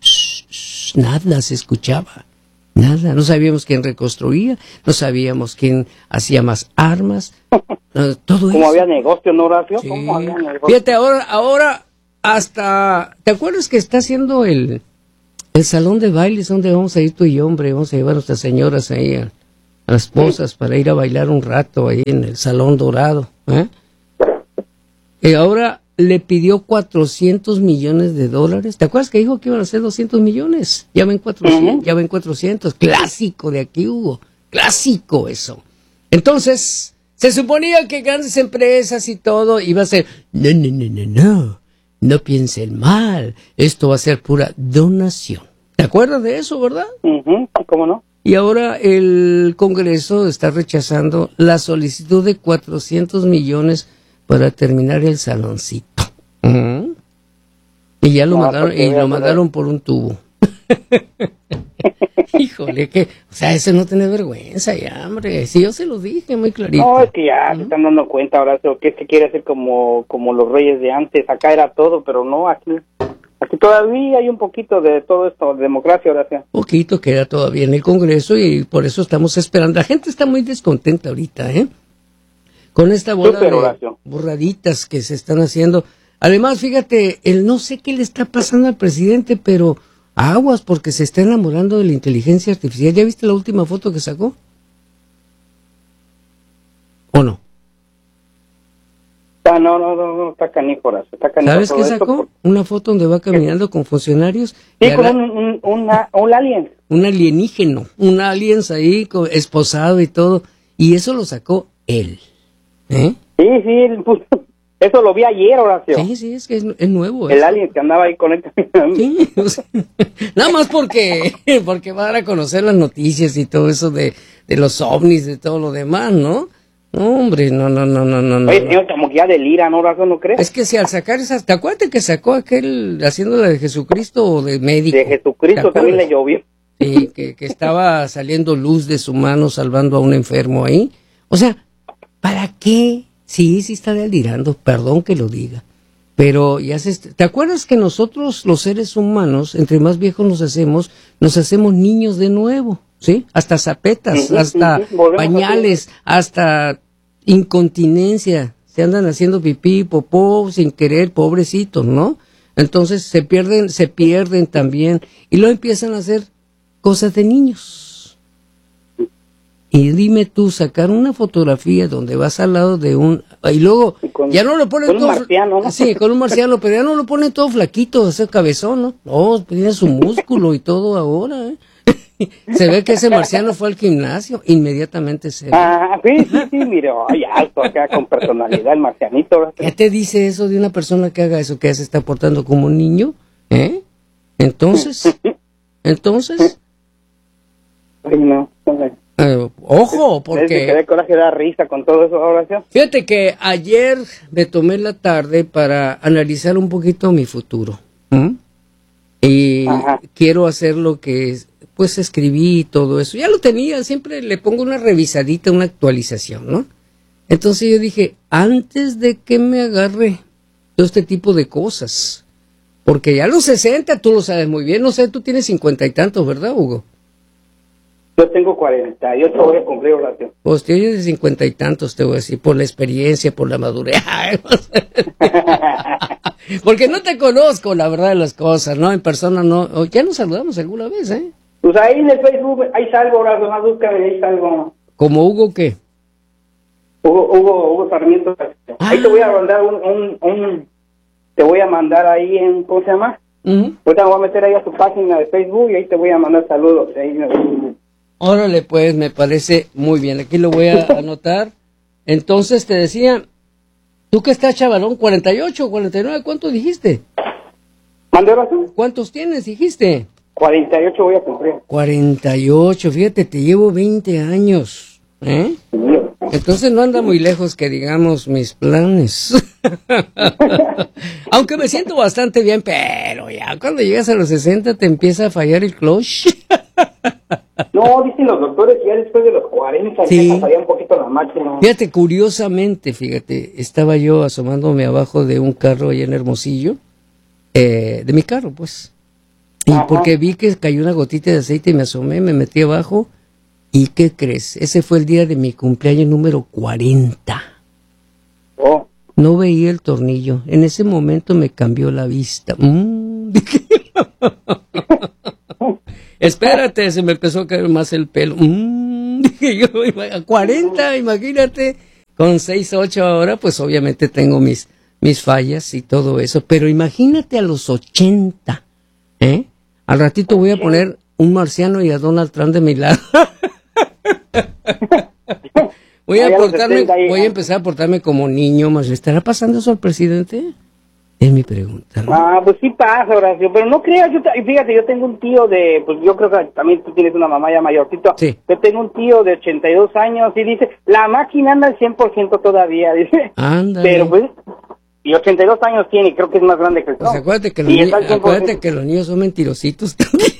Nada se escuchaba. Nada, no sabíamos quién reconstruía, no sabíamos quién hacía más armas, no, todo eso.
¿Cómo había negocio, no, Horacio?
Sí.
¿Cómo había negocio?
Fíjate, ahora, ahora hasta, ¿te acuerdas que está haciendo el, El salón de baile es donde vamos a ir tú y yo, hombre. Vamos a llevar a nuestras señoras ahí, a, a las esposas, para ir a bailar un rato ahí en el Salón Dorado. ¿eh? Y ahora le pidió cuatrocientos millones de dólares. ¿Te acuerdas que dijo que iban a ser doscientos millones? Ya ven cuatrocientos, uh-huh. ya ven cuatrocientos. Clásico de aquí, Hugo. Clásico eso. Entonces, se suponía que grandes empresas y todo iba a ser, no, no, no, no, no, no piensen mal, esto va a ser pura donación. ¿Te acuerdas de eso, verdad?
Uh-huh. ¿Cómo no?
Y ahora el Congreso está rechazando la solicitud de cuatrocientos millones para terminar el saloncito. Uh-huh. Y ya lo no, mandaron, y lo mandaron por un tubo. Híjole, que, o sea, eso no tiene vergüenza ya, hombre. Si yo se lo dije muy clarito.
No, es que ya ¿Mm? se están dando cuenta ahora que se quiere hacer como, como los reyes de antes. Acá era todo, pero no, aquí, aquí todavía hay un poquito de todo esto, de democracia, Horacio.
Poquito queda todavía en el Congreso y por eso estamos esperando. La gente está muy descontenta ahorita, ¿eh? Con esta bola de borraditas que se están haciendo. Además, fíjate, el no sé qué le está pasando al presidente, pero aguas, porque se está enamorando de la inteligencia artificial. ¿Ya viste la última foto que sacó? ¿O no?
Ah, no, no, no, no, está canijo, está canijo.
¿Sabes qué sacó? Por... Una foto donde va caminando con funcionarios.
Sí, con la... un, un, una, un alien.
Un alienígeno, un alien ahí con, esposado y todo. Y eso lo sacó él. ¿Eh?
Sí, sí, pues, eso lo vi ayer, Horacio.
Sí, sí, es que es, es nuevo.
El
eso.
alien que andaba ahí con él.
Sí, o sea, nada más porque, porque van a conocer las noticias y todo eso de, de los ovnis, de todo lo demás, ¿no? No, hombre, no, no, no, no, no.
Oye, señor, como que ya delira, ¿no, Horacio, no crees?
Es que si al sacar esas, ¿te acuerdas que sacó aquel haciendo la de Jesucristo o de médico?
De Jesucristo también le llovió.
Sí, que, que estaba saliendo luz de su mano salvando a un enfermo ahí. O sea, ¿para qué? Sí, sí está delirando, perdón que lo diga. Pero ya se... ¿Te acuerdas que nosotros, los seres humanos, entre más viejos nos hacemos, nos hacemos niños de nuevo? ¿Sí? Hasta zapetas, sí, hasta sí, sí. pañales, hasta incontinencia. Se andan haciendo pipí, popó, sin querer, pobrecitos, ¿no? Entonces se pierden, se pierden también. Y luego empiezan a hacer cosas de niños. Y dime tú, sacar una fotografía donde vas al lado de un... Y luego, con, ya no lo ponen
con
todo...
un marciano, ¿no?
Sí, con un marciano, pero ya no lo ponen todo flaquito, ese cabezón, ¿no? No, tiene su músculo y todo ahora, ¿eh? Se ve que ese marciano fue al gimnasio, inmediatamente se ve.
Ah, sí, sí, sí, mire, ay, alto acá con personalidad el marcianito.
¿Qué te dice eso de una persona que haga eso, que ya se está portando como un niño? ¿Eh? Entonces, entonces...
Ay, no, no.
Eh, ojo, porque...
Que da coraje, da risa con todo eso, Horacio.
Fíjate que ayer me tomé la tarde para analizar un poquito mi futuro. ¿Mm? Y Ajá. quiero hacer lo que, pues, escribí y todo eso. Ya lo tenía, siempre le pongo una revisadita, una actualización, ¿no? Entonces yo dije, antes de que me agarre todo este tipo de cosas, porque ya a los sesenta, tú lo sabes muy bien, no sé, tú tienes cincuenta y tantos, ¿verdad, Hugo?
Yo tengo cuarenta y ocho, voy a cumplir, Horacio.
Pues tienes de cincuenta y tantos, te voy a decir, por la experiencia, por la madurez. Porque no te conozco, la verdad de las cosas, ¿no? En persona no. Ya nos saludamos alguna vez, ¿eh?
Pues ahí en el Facebook, ahí salgo, Horacio, más búscame, ahí salgo.
¿Como Hugo qué?
Hugo, Hugo, Hugo Sarmiento. Ah. Ahí te voy a mandar un, un, un, te voy a mandar ahí en, ¿cómo se llama? Uh-huh. Ahorita me voy a meter ahí a tu página de Facebook y ahí te voy a mandar saludos. Ahí me...
Órale, pues, me parece muy bien. Aquí lo voy a anotar. Entonces, te decía, ¿tú que estás chavalón? ¿cuarenta y ocho, cuarenta y nueve? ¿Cuántos dijiste?
¿Mandé oración?
¿Cuántos tienes, dijiste?
cuarenta y ocho voy a cumplir.
cuarenta y ocho, fíjate, te llevo veinte años. ¿Eh? Entonces no anda muy lejos que digamos mis planes. Aunque me siento bastante bien, pero ya cuando llegas a los sesenta te empieza a fallar el clutch.
No, dicen los doctores que ya después de los cuarenta sí. Ya falla un poquito la máquina.
Fíjate, curiosamente, fíjate, estaba yo asomándome abajo de un carro allá en Hermosillo, eh, de mi carro, pues. Y Ajá. porque vi que cayó una gotita de aceite y me asomé, me metí abajo. ¿Y qué crees? Ese fue el día de mi cumpleaños número cuarenta.
Oh.
No veía el tornillo. En ese momento me cambió la vista. Mm. Espérate, se me empezó a caer más el pelo. Mm, dije yo, a cuarenta, imagínate, con seis, ocho ahora, pues obviamente tengo mis, mis fallas y todo eso, pero imagínate a los ochenta, ¿eh? Al ratito voy a poner un marciano y a Donald Trump de mi lado. Voy a portarme, voy a empezar a portarme como niño, más. ¿Le estará pasando eso al presidente? Es mi pregunta, ¿no?
Ah, pues sí pasa, Horacio, pero no creas, yo, fíjate, yo tengo un tío de, pues yo creo que también tú tienes una mamá ya mayorcito.
Sí.
Yo tengo un tío de ochenta y dos años y dice, la máquina anda al cien por ciento todavía, dice.
Ándale.
Pero pues, y ochenta y dos años tiene, creo que es más grande que el
pues acuérdate que los, ni- acuérdate que los niños son mentirositos también.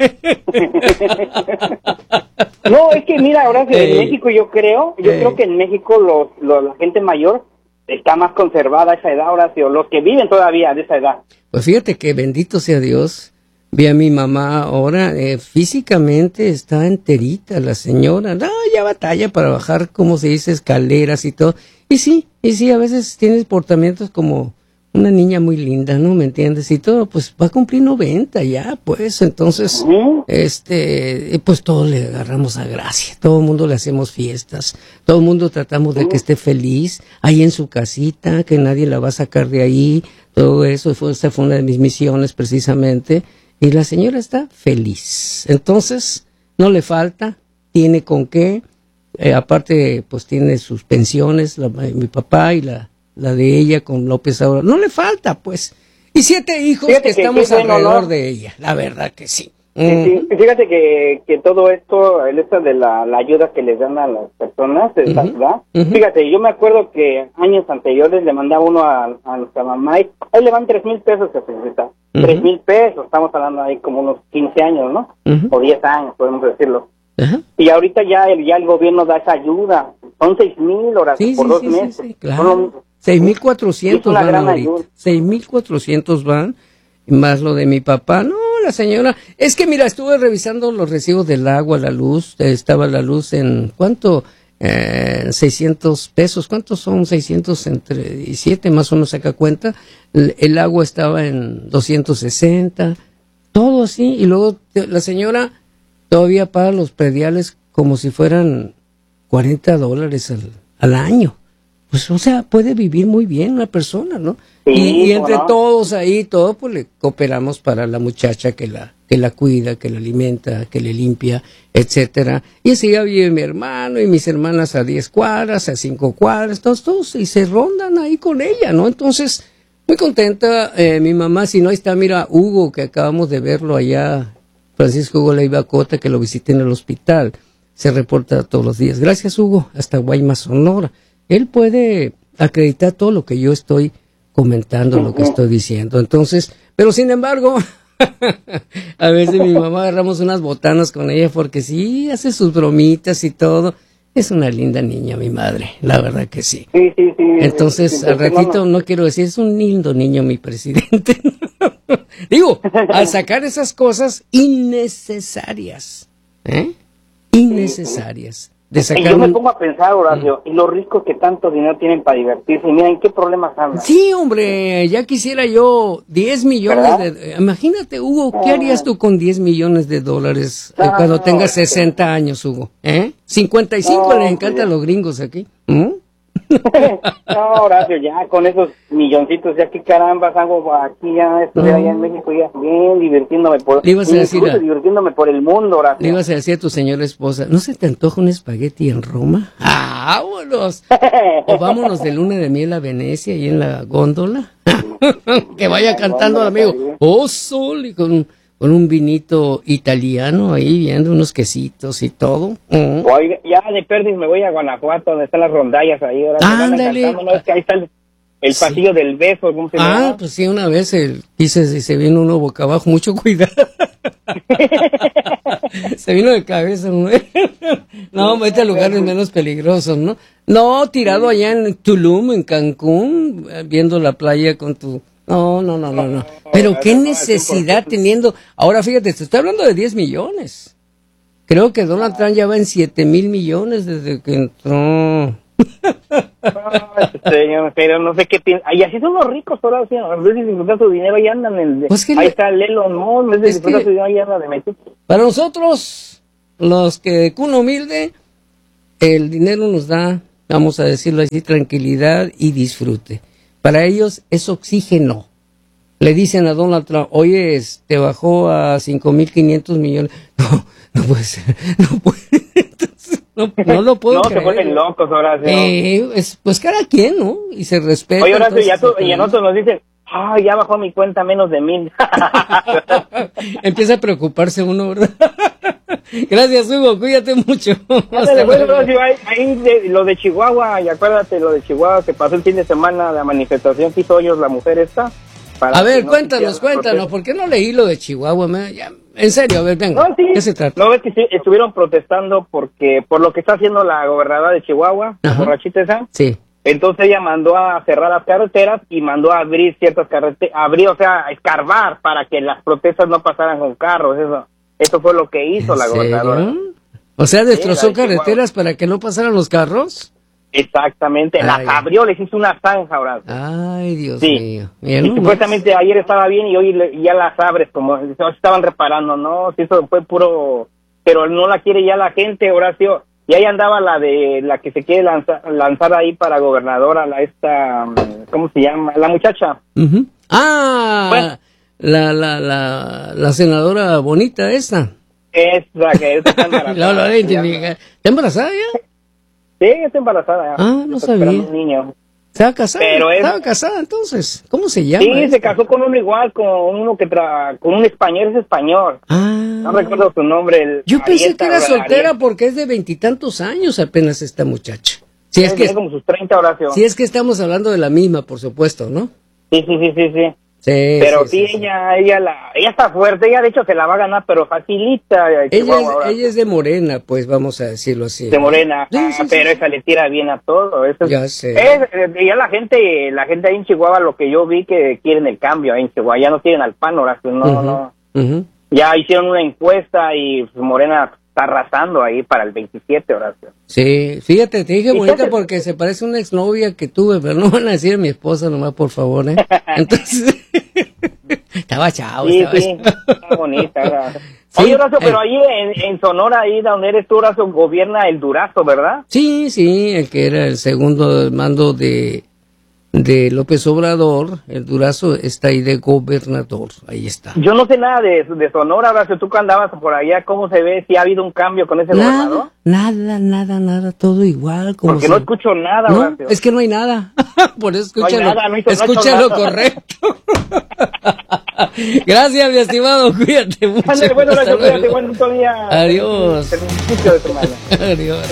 No, es que mira, ahora que
Ey.
en México yo creo, yo
Ey.
creo que en México los, los, la gente mayor está más conservada a esa edad, Horacio, los que viven todavía de esa edad.
Pues fíjate que bendito sea Dios, vi a mi mamá ahora, eh, físicamente está enterita la señora, no, ya batalla para bajar, como se dice, escaleras y todo, y sí, y sí, a veces tiene portamientos como una niña muy linda, ¿no? ¿Me entiendes? Y todo, pues va a cumplir noventa ya, pues, entonces,
¿Mm?
este, pues todos le agarramos a gracia, todo el mundo le hacemos fiestas, todo el mundo tratamos de que esté feliz, ahí en su casita, que nadie la va a sacar de ahí, todo eso, fue, esa fue una de mis misiones precisamente, y la señora está feliz, entonces, no le falta, tiene con qué, eh, aparte, pues tiene sus pensiones, la, mi papá y la la de ella con López ahora, no le falta, pues. Y siete hijos
Fíjate
que
que
estamos
qué bueno,
alrededor
¿no?
de ella, la verdad que sí.
Sí, sí. Fíjate que, que todo esto, el esta de la, la ayuda que les dan a las personas, de esta
Ujú,
ciudad,
ujú.
fíjate, yo me acuerdo que años anteriores le mandaba uno a, a nuestra mamá y ahí le van tres mil pesos que se necesita.
Ujú.
Tres mil pesos, estamos hablando ahí como unos quince años, ¿no?
Ujú.
O diez años, podemos decirlo.
Ajá.
Y ahorita ya el, ya el gobierno da esa ayuda. Son seis mil horas
Sí,
por
sí,
dos
sí, sí,
meses.
sí,
Son
claro.
lo-
seis mil cuatrocientos
Es una
van
gran
ahorita.
ayuda.
seis mil cuatrocientos van, y más lo de mi papá. No, la señora, es que mira, estuve revisando los recibos del agua, la luz, eh, estaba la luz en, ¿cuánto? Eh, seiscientos pesos, ¿cuántos son? seiscientos entre diecisiete, más o menos saca cuenta. El, el agua estaba en doscientos sesenta, todo así, y luego te- la señora todavía paga los prediales como si fueran cuarenta dólares al, al año. Pues, o sea, puede vivir muy bien una persona, ¿no?
Sí,
y, y
¿cómo
entre
no?
todos ahí, todo, pues le cooperamos para la muchacha que la que la cuida, que la alimenta, que le limpia, etcétera. Y así ya vive mi hermano y mis hermanas a diez cuadras, a cinco cuadras, todos, todos, y se rondan ahí con ella, ¿no? Entonces, muy contenta, eh, mi mamá, si no, ahí está, mira, Hugo, que acabamos de verlo allá, Francisco Hugo Leiva Cota, que lo visité en el hospital, se reporta todos los días. Gracias, Hugo, hasta Guaymas, Sonora. Él puede acreditar todo lo que yo estoy comentando, lo que estoy diciendo. Entonces, pero sin embargo, a veces mi mamá agarramos unas botanas con ella porque sí, hace sus bromitas y todo. Es una linda niña, mi madre, la verdad que sí.
Sí, sí, sí.
Entonces,
Sí,
al
sí,
ratito,
no, no.
no quiero decir, es un lindo niño mi presidente. Digo, al sacar esas cosas innecesarias, ¿eh? Innecesarias. De
Y
sacar
yo me
un-
pongo a pensar, Horacio, y los ricos que tanto dinero tienen para divertirse, y mira en qué problemas andan.
Sí, hombre, ya quisiera yo diez millones
¿Verdad?
de... Imagínate, Hugo, ¿qué
Ah.
harías tú con diez millones de dólares eh,
Ah,
cuando tengas
este.
sesenta años, Hugo? ¿Eh? cincuenta y cinco
No,
les encantan
pues ya.
los gringos aquí. ¿Mm?
No, Horacio, ya con esos milloncitos, ya que caramba, hago aquí, ya estuve allá en México, ya bien divirtiéndome por...
Le ibas a decir
incluso
a-
divirtiéndome por el mundo, Horacio.
Le ibas a decir a tu señora esposa, ¿no se te antoja un espagueti en Roma? ¡Ah, vámonos! O vámonos de luna de miel a Venecia y en la góndola. Que vaya cantando al amigo, oh sol, y con, con un vinito italiano ahí viendo unos quesitos y todo. Mm.
Oiga, ya de perdiz me voy a Guanajuato, donde están las rondallas ahí, ahora me van
Ándale.
cantando, ¿no? Es que ahí está el, el
Sí.
pasillo del beso, ¿cómo se
Ah,
llama?
pues sí, una vez el, quise, si se vino uno boca abajo, mucho cuidado. Se vino de cabeza, ¿no? No, vete a lugares menos peligrosos, ¿no? No, tirado allá en Tulum, en Cancún, eh, viendo la playa con tu... No, no, no, no, no. Pero qué necesidad teniendo... Ahora fíjate, te estoy hablando de diez millones. Creo que Donald Trump ya va en siete mil millones desde que entró.
No, señor, pero no sé qué piensa. Y así son los ricos, ahora sí, en vez de disfrutar su dinero, ahí andan. En,
pues
ahí
le...
está el Elon Musk, en vez de disfrutar su dinero, ahí andan de metido.
Para nosotros, los que de cuna humilde, el dinero nos da, vamos a decirlo así, tranquilidad y disfrute. Para ellos es oxígeno. Le dicen a Donald Trump, oye, te bajó a cinco mil quinientos millones. No, no puede ser, no puede. Entonces, no, no lo puedo
no,
creer.
se vuelven locos, Horacio.
Eh, es, pues cada quien, ¿no? Y se respeta.
Oye, Horacio, ya tú, y a nosotros nos dicen, ah, ya bajó mi cuenta menos de mil.
Empieza a preocuparse uno, ¿verdad? Gracias, Hugo, cuídate mucho.
Ándale, bueno, Horacio, ahí, ahí de, lo de Chihuahua, y acuérdate lo de Chihuahua que pasó el fin de semana, la manifestación que hizo hoyos la mujer esta.
A ver, no cuéntanos, cuéntanos, ¿por qué no leí lo de Chihuahua? Me, ya, en serio, a ver, venga,
no, sí,
¿qué se trata?
No, es que sí, estuvieron protestando porque por lo que está haciendo la gobernadora de Chihuahua, la borrachita esa.
Sí.
Entonces ella mandó a cerrar las carreteras y mandó a abrir ciertas carreteras, abrir, o sea, a escarbar para que las protestas no pasaran con carros, eso eso fue lo que hizo la gobernadora.
O sea, destrozó
sí,
carreteras para que no pasaran los carros.
Exactamente, Ay. las abrió, les hizo una zanja ahora.
Ay, Dios
sí.
mío.
Bien, y supuestamente ayer estaba bien y hoy le, ya las abres, como estaban reparando, ¿no? Sí, eso fue puro, pero no la quiere ya la gente, Horacio. Y ahí andaba la de, la que se quiere lanzar, lanzar ahí para gobernadora, la esta, ¿cómo se llama? La muchacha.
Uh-huh. Ah, bueno. la, la, la, la senadora bonita esa.
Esa, que está embarazada.
no, no, ¿está embarazada ya?
Sí, está embarazada ya.
Ah, no
está
sabía.
Un niño.
¿Estaba casada?
Pero es...
¿Estaba casada entonces? ¿Cómo se llama?
Sí,
esta?
se casó con uno igual, con uno que tra... con un español, es español.
Ah.
No recuerdo su nombre. El...
Yo pensé
Arieta,
que era soltera
Arieta.
porque es de veintitantos años apenas esta muchacha. Si es, es que
tiene como sus treinta, Horacio.
Si es que estamos hablando de la misma, por supuesto, ¿no?
Sí, sí, sí, sí, sí.
Sí,
pero
sí,
sí,
sí,
ella, sí. ella, la, ella está fuerte, ella de hecho se la va a ganar, pero facilita.
Ella es, ella es de Morena, pues vamos a decirlo así.
De Morena,
sí,
ah,
sí,
pero
sí.
esa le tira bien a todo. Eso
ya
es,
sé.
Es, ya la gente, la gente ahí en Chihuahua, lo que yo vi que quieren el cambio ahí en Chihuahua, ya no quieren al PAN, Horacio, no, uh-huh, no.
Uh-huh.
Ya hicieron una encuesta y Morena está arrasando ahí para el veintisiete, Horacio.
Sí, fíjate, te dije bonita porque se parece a una exnovia que tuve, pero no van a decir a mi esposa nomás, por favor, ¿eh? Entonces, estaba chavo,
sí,
estaba
sí, está bonita. ¿verdad?
Sí,
Oye, Horacio,
eh.
pero ahí en, en Sonora, ahí donde eres tú, Horacio, gobierna el Durazo, ¿verdad?
Sí, sí, el que era el segundo mando de, de López Obrador, el Durazo está ahí de gobernador, ahí está.
Yo no sé nada de, de Sonora, Horacio, tú que andabas por allá, ¿cómo se ve? ¿Si ha habido un cambio con ese
nada,
gobernador?
Nada, nada, nada, todo igual. Como
Porque
si...
no escucho nada,
no,
Horacio.
Es que no hay nada, por eso escucha,
no
lo,
nada, no hizo,
escucha
no
lo
nada.
correcto. Gracias, mi estimado, cuídate mucho.
Ándale, bueno, Horacio, cuídate, buen día.
Adiós.
De semana.
Adiós.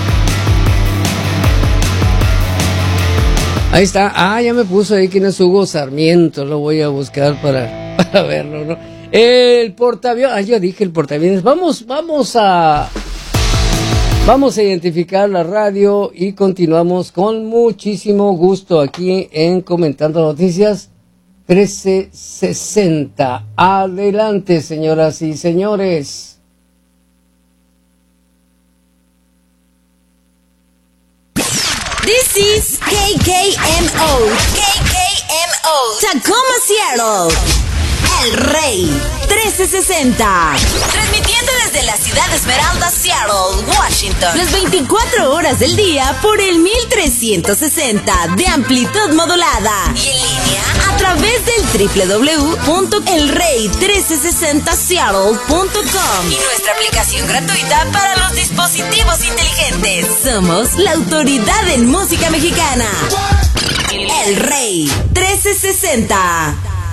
Ahí está. Ah, ya me puso ahí quién es Hugo Sarmiento. Lo voy a buscar para, para verlo, ¿no? El portaaviones. Ah, yo dije el portaaviones. Vamos, vamos a... Vamos a identificar la radio y continuamos con muchísimo gusto aquí en Comentando Noticias trece sesenta. Adelante, señoras y señores.
This is K K M O. K K M O. Tacoma, Seattle. El Rey trece sesenta. Transmitiendo desde la ciudad de Esmeralda, Seattle, Washington. Las veinticuatro horas del día por el mil trescientos sesenta de amplitud modulada. Y en línea a través del doble u doble u doble u punto el rey trece sesenta seattle punto com. Y nuestra aplicación gratuita para los dispositivos inteligentes. Somos la autoridad en música mexicana. El Rey trece sesenta.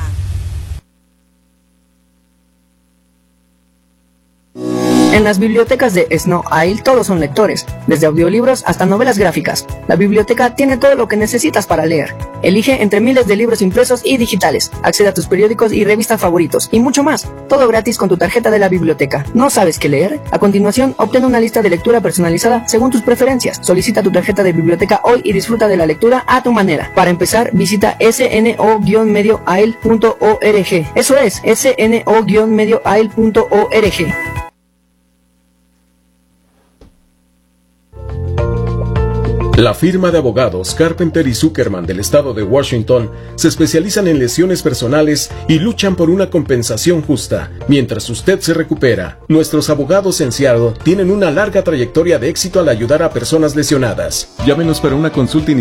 En las bibliotecas de Snow Isle todos son lectores, desde audiolibros hasta novelas gráficas. La biblioteca tiene todo lo que necesitas para leer. Elige entre miles de libros impresos y digitales. Accede a tus periódicos y revistas favoritos y mucho más. Todo gratis con tu tarjeta de la biblioteca. ¿No sabes qué leer? A continuación, obtén una lista de lectura personalizada según tus preferencias. Solicita tu tarjeta de biblioteca hoy y disfruta de la lectura a tu manera. Para empezar, visita s n o guion medio aisle punto org. Eso es, s n o guion medio aisle punto org.
La firma de abogados Carpenter y Zuckerman del estado de Washington se especializan en lesiones personales y luchan por una compensación justa mientras usted se recupera. Nuestros abogados en Seattle tienen una larga trayectoria de éxito al ayudar a personas lesionadas. Llámenos para una consulta inicial